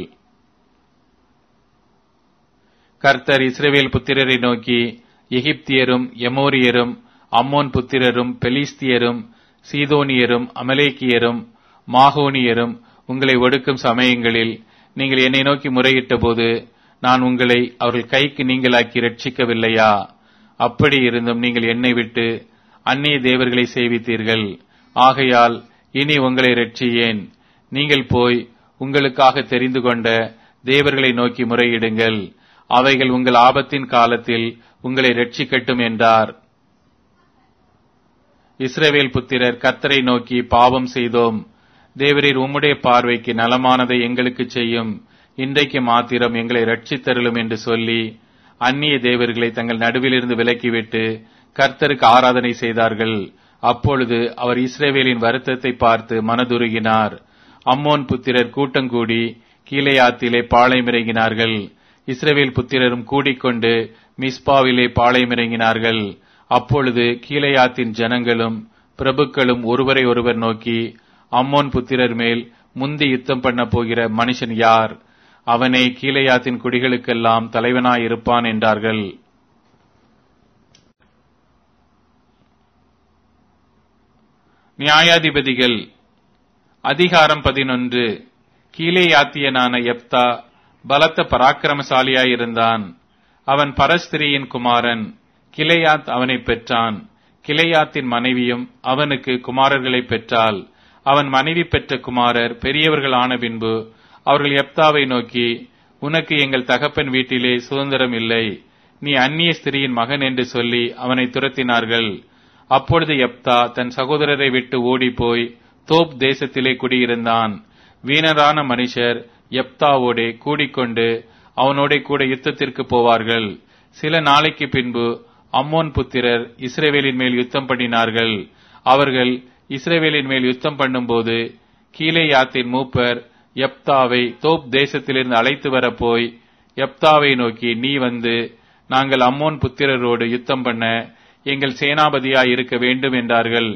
கர்த்தர் இஸ்ரவேல் புத்திரரை நோக்கி, எகிப்தியரும் எமோரியரும் அம்மோன் புத்திரரும் பெலிஸ்தியரும் சீதோனியரும் அமலேக்கியரும் மாகோனியரும் உங்களை ஒடுக்கும் சமயங்களில் நீங்கள் என்னை நோக்கி முறையிட்ட போது நான் உங்களை அவர்கள் கைக்கு நீங்களாக்கி ரட்சிக்கவில்லையா? அப்படி இருந்தும் நீங்கள் என்னை விட்டு அந்நிய தேவர்களை சேவித்தீர்கள். ஆகையால் இனி உங்களை ரட்சியேன். நீங்கள் போய் உங்களுக்காக தெரிந்து கொண்ட தேவர்களை நோக்கி முறையிடுங்கள். அவைகள் உங்கள் ஆபத்தின் காலத்தில் உங்களை ரட்சிக்கட்டும் என்றார். இஸ்ரவேல் புத்திரர் கர்த்தரை நோக்கி, பாவம் செய்தோம், தேவரீர் உம்முடைய பார்வைக்கு நலமானதை எங்களுக்கு செய்யும், இன்றைக்கு மாத்திரம் எங்களை ரட்சித்தருளும் என்று சொல்லி அந்நிய தேவர்களை தங்கள் நடுவிலிருந்து விலக்கிவிட்டு கர்த்தருக்கு ஆராதனை செய்தார்கள். அப்பொழுது அவர் இஸ்ரவேலின் வருத்தத்தை பார்த்து மனதுருகினார். அம்மோன் புத்திரர் கூட்டங்கூடி கீலேயாத்திலே பாளையமிறங்கினார்கள். இஸ்ரவேல் புத்திரரும் கூடிக்கொண்டு மிஸ்பாவிலே பாளையமிறங்கினார்கள். அப்பொழுது கீலேயாத்தின் ஜனங்களும் பிரபுக்களும் ஒருவரை ஒருவர் நோக்கி, அம்மோன் புத்திரர் மேல் முந்தி யுத்தம் பண்ண போகிற மனுஷன் யார்? அவனே கீலேயாத்தின் குடிகளுக்கெல்லாம் தலைவனாயிருப்பான் என்றார்கள். நியாயாதிபதிகள் அதிகாரம் பதினொன்று. கீலேயாத்தியனான யெப்தா பலத்த பராக்கிரமசாலியாயிருந்தான். அவன் பரஸ்திரியின் குமாரன். கிலேயாத் அவனை பெற்றான். கிலேயாத்தின் மனைவியும் அவனுக்கு குமாரர்களை பெற்றாள். அவன் மனைவி பெற்ற குமாரர் பெரியவர்கள் ஆன பின்பு அவர்கள் யெப்தாவை நோக்கி, உனக்கு எங்கள் தகப்பன் வீட்டிலே சுதந்திரம் இல்லை, நீ அந்நிய ஸ்திரியின் மகன் என்று சொல்லி அவனை துரத்தினார்கள். அப்பொழுது யெப்தா தன் சகோதரரை விட்டு ஓடிப்போய் தோப் தேசத்திலே குடியிருந்தான். வீணரான மனுஷர் யெப்தாவோடே கூடிக்கொண்டு அவனோட கூட யுத்தத்திற்கு போவார்கள். சில நாளைக்கு பின்பு அம்மோன் புத்திரர் இஸ்ரவேலின் மேல் யுத்தம் பண்ணினார்கள். அவர்கள் இஸ்ரவேலின் மேல் யுத்தம் பண்ணும்போது கீலேயாத்தின் மூப்பர் யெப்தாவை தோப் தேசத்திலிருந்து அழைத்து வர போய் யெப்தாவை நோக்கி, நீ வந்து நாங்கள் அம்மோன் புத்திரரோடு யுத்தம் பண்ண எங்கள் சேனாபதியாய் இருக்க வேண்டும் என்றார்கள்.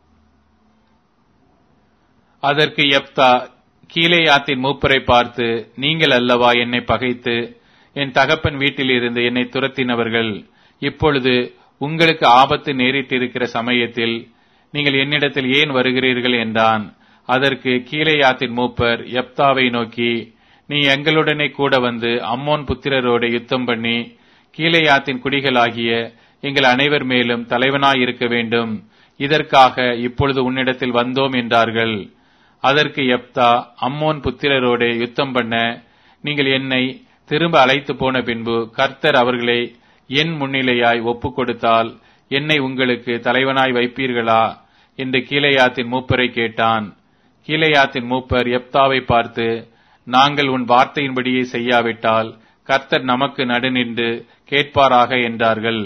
அதற்கு யெப்தா கீலேயாத்தின் மூப்பரை பார்த்து, நீங்கள் அல்லவா என்னை பகைத்து என் தகப்பன் வீட்டில் இருந்து என்னை துரத்தினவர்கள்? இப்பொழுது உங்களுக்கு ஆபத்து நேரிட்டிருக்கிற சமயத்தில் நீங்கள் என்னிடத்தில் ஏன் வருகிறீர்கள் என்றான். அதற்கு கீலேயாத்தின் மூப்பர் யெப்தாவை நோக்கி, நீ எங்களுடனே கூட வந்து அம்மோன் புத்திரரோடு யுத்தம் பண்ணி கீலேயாத்தின் குடிகளாகிய எங்கள் அனைவர் மேலும் தலைவனாய் இருக்க வேண்டும். இதற்காக இப்பொழுது உன்னிடத்தில் வந்தோம் என்றார்கள். அதற்கு யெப்தா, அம்மோன் புத்திரரோடு யுத்தம் பண்ண நீங்கள் என்னை திரும்ப அழைத்து போன பின்பு கர்த்தர் அவர்களை என் முன்னிலையாய் ஒப்புக் கொடுத்தால் என்னை உங்களுக்கு தலைவனாய் வைப்பீர்களா என்று கீலேயாத்தின் மூப்பரை கேட்டான். கீலேயாத்தின் மூப்பர் யெப்தாவை பார்த்து, நாங்கள் உன் வார்த்தையின்படியே செய்யாவிட்டால் கர்த்தர் நமக்கு நடுநின்று கேட்பாராக என்றார்கள்.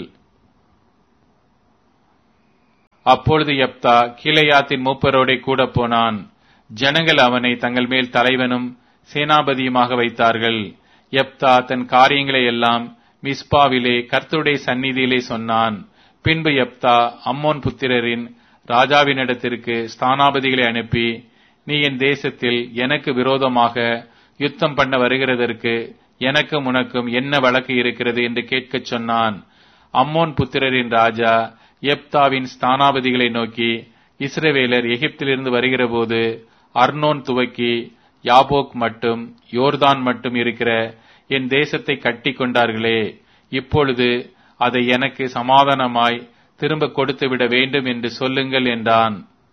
அப்பொழுது யெப்தா கீலேயாத்தின் மூப்பரோடே கூட போனான். ஜனங்கள் அவனை தங்கள் மேல் தலைவனும் சேனாபதியுமாக வைத்தார்கள். யெப்தா தன் காரியங்களை எல்லாம் மிஸ்பாவிலே கர்த்தருடைய சந்நிதியிலே சொன்னான். பின்பு யெப்தா அம்மோன் புத்திரரின் ராஜாவினிடத்திற்கு ஸ்தானாபதிகளை அனுப்பி, நீ என் தேசத்தில் எனக்கு விரோதமாக யுத்தம் பண்ண வருகிறதற்கு எனக்கும் உனக்கும் என்ன வழக்கு இருக்கிறது என்று கேட்கச் சொன்னான். அம்மோன் புத்திரரின் ராஜா யெப்தாவின் ஸ்தானாபதிகளை நோக்கி, இஸ்ரவேலர் எகிப்திலிருந்து வருகிற போது அர்னோன் துவக்கி யாபோக் மட்டும் யோர்தான் மட்டும் இருக்கிற என் தேசத்தை கட்டி கொண்டார்களே, இப்பொழுது அதை எனக்கு சமாதானமாய் திரும்ப கொடுத்துவிட வேண்டும் என்று சொல்லுங்கள் என்றான்.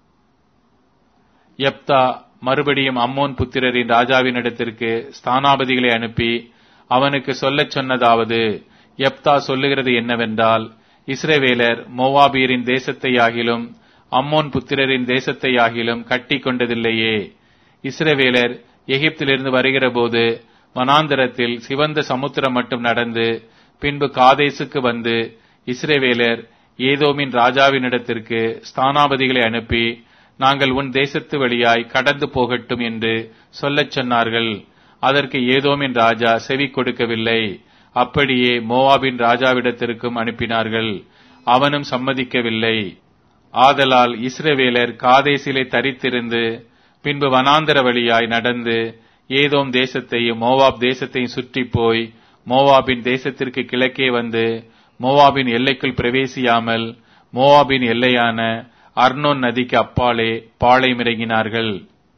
யெப்தா மறுபடியும் அம்மோன் புத்திரரின் ராஜாவினிடத்திற்கு ஸ்தானாபதிகளை அனுப்பி அவனுக்கு சொல்லச் சொன்னதாவது, யெப்தா சொல்லுகிறது என்னவென்றால், இஸ்ரவேலர் மோவாபியரின் தேசத்தையாகிலும் அம்மோன் புத்திரரின் தேசத்தையாகிலும் கட்டி கொண்டதில்லையே. இஸ்ரவேலர் எகிப்திலிருந்து வருகிற போது வனாந்தரத்தில் சிவந்த சமுத்திரம் மட்டும் நடந்து பின்பு காதேசுக்கு வந்து இஸ்ரவேலர் ஏதோமின் ராஜாவினிடத்திற்கு ஸ்தானாபதிகளை அனுப்பி, நாங்கள் உன் தேசத்து வழியாய் கடந்து போகட்டும் என்று சொல்லச் சொன்னார்கள். அதற்கு ஏதோமின் ராஜா செவி கொடுக்கவில்லை. அப்படியே மோவாபின் ராஜாவிடத்திற்கும் அனுப்பினார்கள். அவனும் சம்மதிக்கவில்லை. ஆதலால் இஸ்ரவேலர் காதேசிலே தரித்திருந்து பின்பு வனாந்தர வழியாய் நடந்து ஏதோம் தேசத்தையும் மோவாப் தேசத்தையும் சுற்றி போய் மோவாபின் தேசத்திற்கு கிழக்கே வந்து மோவாபின் எல்லைக்குள் பிரவேசியாமல் மோவாபின் எல்லையான அர்னோன் நதிக்கு அப்பாலே பாளையமிறங்கினார்கள்.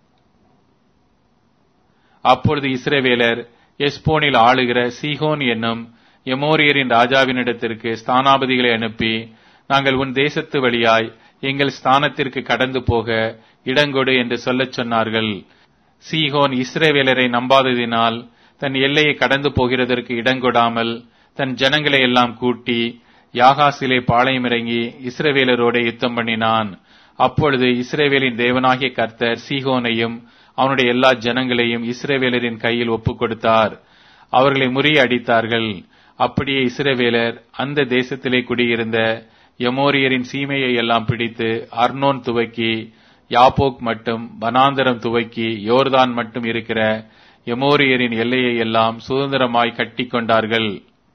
அப்பொழுது இஸ்ரவேலர் எஸ்போனில் ஆளுகிற சீகோன் என்னும் எமோரியரின் ராஜாவினிடத்திற்கு ஸ்தானாபதிகளை அனுப்பி, நாங்கள் உன் தேசத்து வழியாய் எங்கள் ஸ்தானத்திற்கு கடந்து போக இடங்கொடு என்று சொல்லச் சொன்னார்கள். சீகோன் இஸ்ரவேலரை நம்பாததினால் தன் எல்லையை கடந்து போகிறதற்கு இடங்கொடாமல் தன் ஜனங்களை எல்லாம் கூட்டி யாகாசிலே பாளையமிறங்கி இஸ்ரவேலரோட யுத்தம் பண்ணினான். அப்பொழுது இஸ்ரவேலின் தேவனாகிய கர்த்தர் சீகோனையும் அவனுடைய எல்லா ஜனங்களையும் இஸ்ரவேலரின் கையில் ஒப்புக் கொடுத்தார். அவர்களை முறியடித்தார்கள். அப்படியே இஸ்ரவேலர் அந்த தேசத்திலே குடியிருந்த எமோரியரின் சீமையை எல்லாம் பிடித்து அர்னோன் துவக்கி யாபோக் மட்டும் வனாந்தரம் துவக்கி யோர்தான் மட்டும் இருக்கிற எமோரியரின் எல்லையை எல்லாம் சுதந்திரமாய் கட்டி கொண்டார்கள்.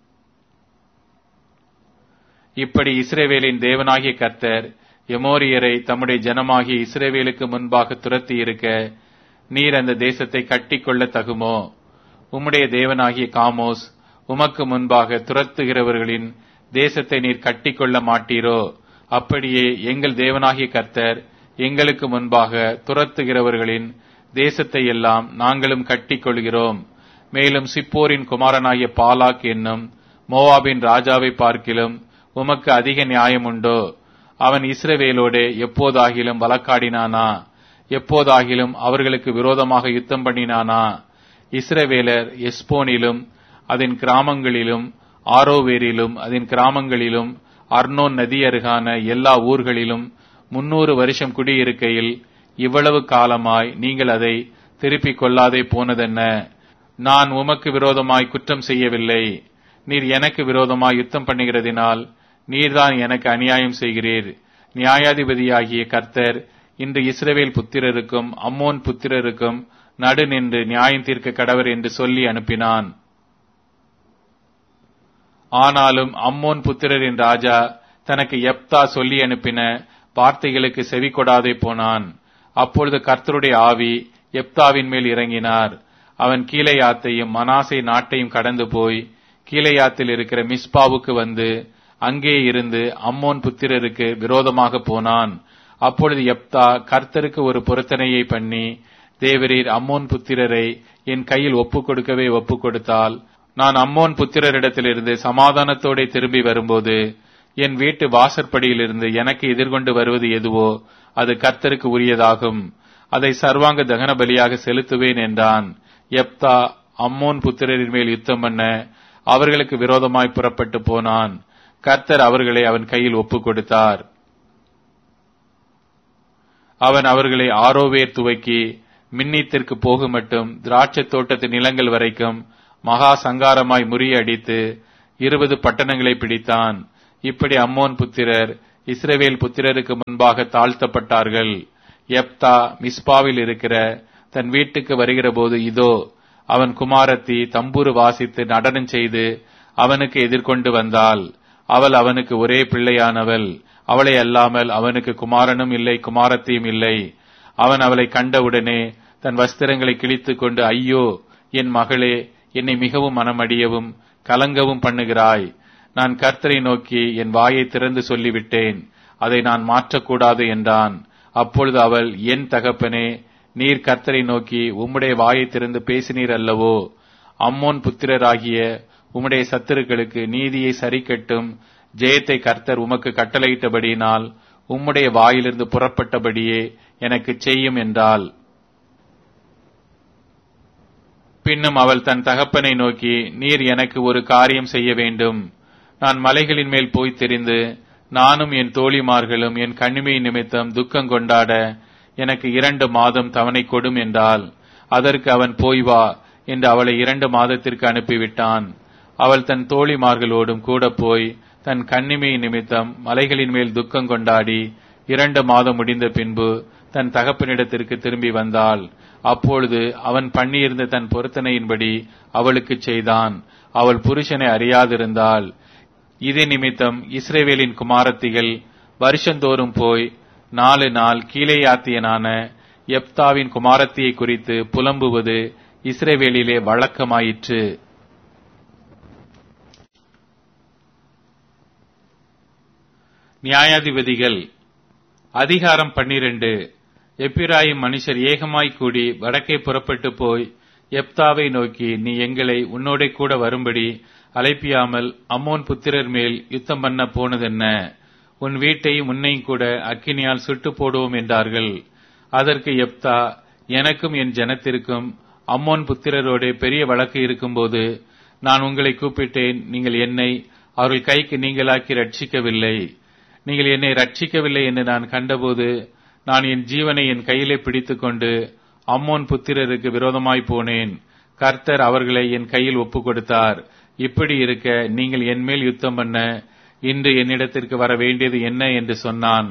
இப்படி இஸ்ரவேலின் தேவனாகிய கர்த்தர் எமோரியரை தம்முடைய ஜனமாகிய இஸ்ரவேலுக்கு முன்பாக துரத்தி இருக்க, நீர் அந்த தேசத்தை கட்டிக்கொள்ள தகுமோ? உம்முடைய தேவனாகிய காமோஸ் உமக்கு முன்பாக துரத்துகிறவர்களின் தேசத்தை நீர் கட்டிக்கொள்ள மாட்டீரோ? அப்படியே எங்கள் தேவனாகிய கர்த்தர் எங்களுக்கு முன்பாக துரத்துகிறவர்களின் தேசத்தை எல்லாம் நாங்களும் கட்டிக்கொள்கிறோம். மேலும் சிப்போரின் குமாரனாகிய பாலாக் என்னும் மோவாபின் ராஜாவை பார்க்கிலும் உமக்கு அதிக நியாயம் உண்டோ? அவன் இஸ்ரவேலோடே எப்போதாகிலும் வழக்காடினானா? எப்போதாகிலும் அவர்களுக்கு விரோதமாக யுத்தம் பண்ணினானா? இஸ்ரவேலர் எஸ்போனிலும் அதன் கிராமங்களிலும் ஆரோவேரிலும் அதன் கிராமங்களிலும் அர்னோன் நதி அருகான எல்லா ஊர்களிலும் முன்னூறு வருஷம் குடியிருக்கையில் இவ்வளவு காலமாய் நீங்கள் அதை திருப்பிக் கொள்ளாதே போனதென்ன? நான் உமக்கு விரோதமாய் குற்றம் செய்யவில்லை. நீர் எனக்கு விரோதமாய் யுத்தம் பண்ணுகிறதினால் நீர்தான் எனக்கு அநியாயம் செய்கிறீர். நியாயாதிபதியாகிய கர்த்தர் இன்று இஸ்ரவேல் புத்திரருக்கும் அம்மோன் புத்திரருக்கும் நடு நின்று நியாயம் தீர்க்க கடவர் என்று சொல்லி அனுப்பினான். ஆனாலும் அம்மோன் புத்திரரின் ராஜா தனக்கு யெப்தா சொல்லி அனுப்பின வார்த்தைகளுக்கு செவி கொடாதே போனான். அப்பொழுது கர்த்தருடைய ஆவி யெப்தாவின் மேல் இறங்கினார். அவன் கீலேயாத்தையும் மனாசே நாட்டையும் கடந்து போய் கீலேயாத்தில் இருக்கிற மிஸ்பாவுக்கு வந்து அங்கே இருந்து அம்மோன் புத்திரருக்கு விரோதமாக போனான். அப்பொழுது யெப்தா கர்த்தருக்கு ஒரு பொருத்தனையை பண்ணி, தேவரீர் அம்மோன் புத்திரரை என் கையில் ஒப்புக் கொடுக்கவே ஒப்புக் கொடுத்தால், நான் அம்மோன் புத்திரரிடத்திலிருந்து சமாதானத்தோടെ திரும்பி வரும்போது என் வீட்டு வாசற்படியிலிருந்து எனக்கு எதிர்கொண்டு வருவது எதுவோ அது கர்த்தருக்கு உரியதாகும். அதை சர்வாங்க தகன பலியாக செலுத்துவேன் என்றான். யெப்தா அம்மோன் புத்திரரின் மேல் யுத்தம் பண்ண அவர்களுக்கு விரோதமாய் புறப்பட்டு போனான். கர்த்தர் அவர்களை அவன் கையில் ஒப்புக் கொடுத்தார். அவன் அவர்களை ஆரோவேர் துவக்கி மின்னித்திற்கு போகுமட்டும் திராட்சை தோட்டத்து நிலங்கள் வரைக்கும் மகா சங்காரமாய் முறியடித்து இருபது பட்டணங்களை பிடித்தான். இப்படி அம்மோன் புத்திரர் இஸ்ரவேல் புத்திரருக்கு முன்பாக தாழ்த்தப்பட்டார்கள். யெப்தா மிஸ்பாவில் இருக்கிற தன் வீட்டுக்கு வருகிற போது இதோ அவன் குமாரத்தி தம்புரு வாசித்து நடனம் செய்து அவனுக்கு எதிர்கொண்டு வந்தாள். அவள் அவனுக்கு ஒரே பிள்ளையானவள். அவளை அல்லாமல் அவனுக்கு குமாரனும் இல்லை, குமாரத்தியும் இல்லை. அவன் அவளை கண்டவுடனே தன் வஸ்திரங்களை கிழித்துக் கொண்டு, ஐயோ என் மகளே, என்னை மிகவும் மனமடியவும் கலங்கவும் பண்ணுகிறாய். நான் கர்த்தரை நோக்கி என் வாயை திறந்து சொல்லிவிட்டேன், அதை நான் மாற்றக்கூடாது என்றான். அப்பொழுது அவள், என் தகப்பனே, நீர் கர்த்தரை நோக்கி உம்முடைய வாயை திறந்து பேசினீர் அல்லவோ? அம்மோன் புத்திரராகிய உம்முடைய சத்துருக்களுக்கு நீதியை சரிக்கட்டும் ஜெயத்தை கர்த்தர் உமக்கு கட்டளையிட்டபடியினால் உம்முடைய வாயிலிருந்து புறப்பட்டபடியே எனக்கு செய்யும் என்றாள். பின்னும் அவள் தன் தகப்பனை நோக்கி, நீர் எனக்கு ஒரு காரியம் செய்ய வேண்டும். நான் மலைகளின் மேல் போய் தெரிந்து நானும் என் தோழிமார்களும் என் கண்ணிமை நிமித்தம் துக்கம் கொண்டாட எனக்கு இரண்டு மாதம் தவணை கொடும் என்றாள். அதற்கு அவன், போய் வா என்று அவளை இரண்டு மாதத்திற்கு அனுப்பிவிட்டான். அவள் தன் தோழிமார்களோடும் கூட போய் தன் கண்ணிமை நிமித்தம் மலைகளின் மேல் துக்கம் கொண்டாடி இரண்டு மாதம் முடிந்த பின்பு தன் தகப்பனிடத்திற்கு திரும்பி வந்தாள். அப்பொழுது அவன் பண்ணியிருந்த தன் பொருத்தனையின்படி அவளுக்கு செய்தான். அவள் புருஷனை அறியாதிருந்தாள். இது நிமித்தம் இஸ்ரவேலின் குமாரத்திகள் வருஷந்தோறும் போய் நாலு நாள் கீலேயாத்தியனான யெப்தாவின் குமாரத்தியை குறித்து புலம்புவது இஸ்ரவேலிலே வழக்கமாயிற்று. நியாயாதிபதிகள் அதிகாரம் பன்னிரண்டு. எப்பிராயிம் மனுஷர் ஏகமாய் கூடி வடக்கே புறப்பட்டு போய் யெப்தாவை நோக்கி, நீ எங்களை உன்னோட கூட வரும்படி அழைப்பியாமல் அம்மோன் புத்திரர் மேல் யுத்தம் பண்ண போனதென்ன? உன் வீட்டையும் உன்னையும் கூட அக்கினியால் சுட்டு போடுவோம் என்றார்கள். அதற்கு யெப்தா, எனக்கும் என் ஜனத்திற்கும் அம்மோன் புத்திரரோட பெரிய வழக்கு இருக்கும்போது நான் உங்களை கூப்பிட்டேன், நீங்கள் என்னை அவர்கள் கைக்கு நீங்களாக்கி ரட்சிக்கவில்லை. நீங்கள் என்னை ரட்சிக்கவில்லை என்று நான் கண்டபோது நான் என் ஜீவனை என் கையிலே பிடித்துக் கொண்டு அம்மோன் புத்திரருக்கு விரோதமாய் போனேன். கர்த்தர் அவர்களை என் கையில் ஒப்புக் கொடுத்தார். இப்படி இருக்க நீங்கள் என்மேல் யுத்தம் பண்ண இன்று என்னிடத்திற்கு வர வேண்டியது என்ன என்று சொன்னான்.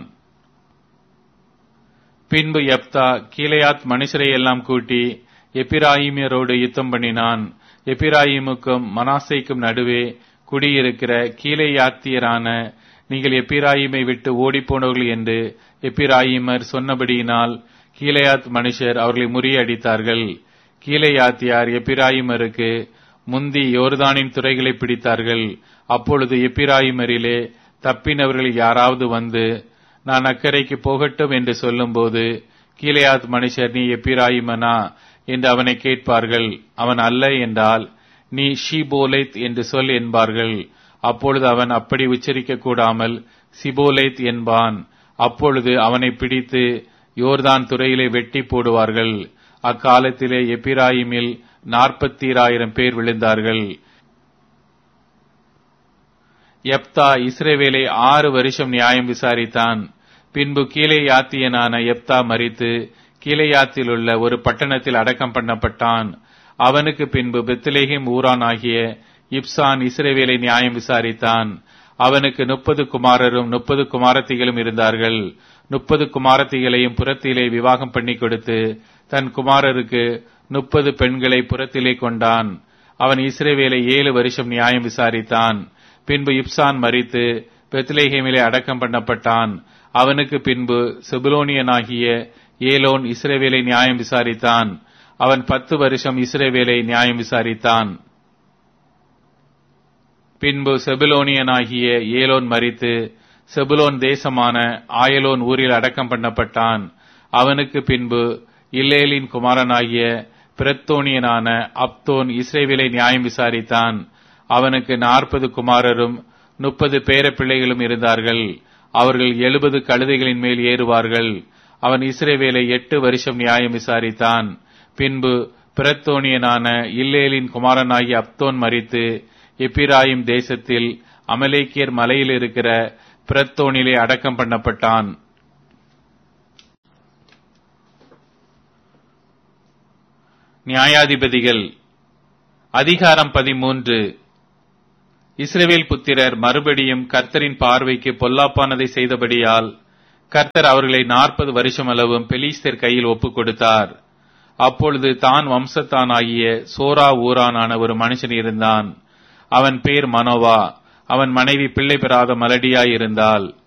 பின்பு யெப்தா கீலேயாத் மனுஷரை எல்லாம் கூட்டி எப்பிராயிமியரோடு யுத்தம் பண்ணினான். எப்பிராயிமுக்கும் மனாசேக்கும் நடுவே குடியிருக்கிற கீலேயாத்தியரான நீங்கள் எப்பிராயிமை விட்டு ஓடிப்போனவர்கள் என்று எப்பிராயிமர் சொன்னபடியினால் கீலேயாத் மனுஷர் அவர்களை முறியடித்தார்கள். கீலேயாத்தியார் எப்பிராயிமருக்கு முந்தி யோர்தானின் துறைகளை பிடித்தார்கள். அப்பொழுது எப்பிராயிமரிலே தப்பினவர்கள் யாராவது வந்து நான் அக்கறைக்கு போகட்டும் என்று சொல்லும்போது கீலேயாத் மனுஷர், நீ எப்பிராயிமனா என்று அவனை கேட்பார்கள். அவன் அல்ல என்றால், நீ ஷிபோலைத் என்று சொல் என்பார்கள். அப்பொழுது அவன் அப்படி உச்சரிக்க கூடாமல் சிபோலைத் என்பான். அப்பொழுது அவனை பிடித்து யோர்தான் துறையிலே வெட்டி போடுவார்கள். அக்காலத்திலே எப்பிராயிமில் நாற்பத்தீராயிரம் பேர் விழுந்தார்கள். யெப்தா இஸ்ரவேலை ஆறு வருஷம் நியாயம் விசாரித்தான். பின்பு கீலேயாத்தியனான யெப்தா மரித்து கீலேயாத்தில் உள்ள ஒரு பட்டணத்தில் அடக்கம் பண்ணப்பட்டான். அவனுக்கு பின்பு பெத்லெகேம் ஊரான் ஆகிய இப்சான் இஸ்ரவேலை நியாயம் விசாரித்தான். அவனுக்கு முப்பது குமாரரும் முப்பது குமாரத்திகளும் இருந்தார்கள். முப்பது குமாரத்திகளையும் புறத்திலே விவாகம் பண்ணி கொடுத்து தன் குமாரருக்கு முப்பது பெண்களை புறத்திலே கொண்டான். அவன் இஸ்ரவேலை ஏழு வருஷம் நியாயம் விசாரித்தான். பின்பு இப்சான் மரித்து பெத்லெகேமிலே அடக்கம் பண்ணப்பட்டான். அவனுக்கு பின்பு செபுலோனியனாகிய ஏலோன் இஸ்ரவேலை நியாயம் விசாரித்தான். அவன் பத்து வருஷம் இஸ்ரவேலை நியாயம் விசாரித்தான். பின்பு செபுலோனியனாகிய ஏலோன் மரித்து செபுலோன் தேசமான ஆயலோன் ஊரில் அடக்கம் பண்ணப்பட்டான். அவனுக்கு பின்பு இல்லேலின் குமாரனாகிய பிரத்தோனியனான அப்தோன் இஸ்ரவேலை நியாயம் விசாரித்தான். அவனுக்கு நாற்பது குமாரரும் முப்பது பேர பிள்ளைகளும் இருந்தார்கள். அவர்கள் எழுபது கழுதைகளின் மேல் ஏறுவார்கள். அவன் இஸ்ரவேலை எட்டு வருஷம் நியாயம் விசாரித்தான். பின்பு பிரத்தோனியனான இல்லேலின் குமாரனாகிய அப்தோன் மரித்து எப்பிராயிம் தேசத்தில் அமலேக்கியர் மலையில் இருக்கிற பிரத்தோனிலே அடக்கம் பண்ணப்பட்டான். நியாயாதிபதிகள் அதிகாரம் பதிமூன்று. இஸ்ரவேல் புத்திரர் மறுபடியும் கர்த்தரின் பார்வைக்கு பொல்லாப்பானதை செய்தபடியால் கர்த்தர் அவர்களை நாற்பது வருஷமளவும் பெலிஸ்தர் கையில் ஒப்புக் கொடுத்தார். அப்பொழுது தான் வம்சத்தானாகிய சோரா ஊரானான ஒரு மனுஷன் இருந்தான். அவன் பேர் மனோவா. அவன் மனைவி பிள்ளை பெறாத மலடியாயிருந்தாள்.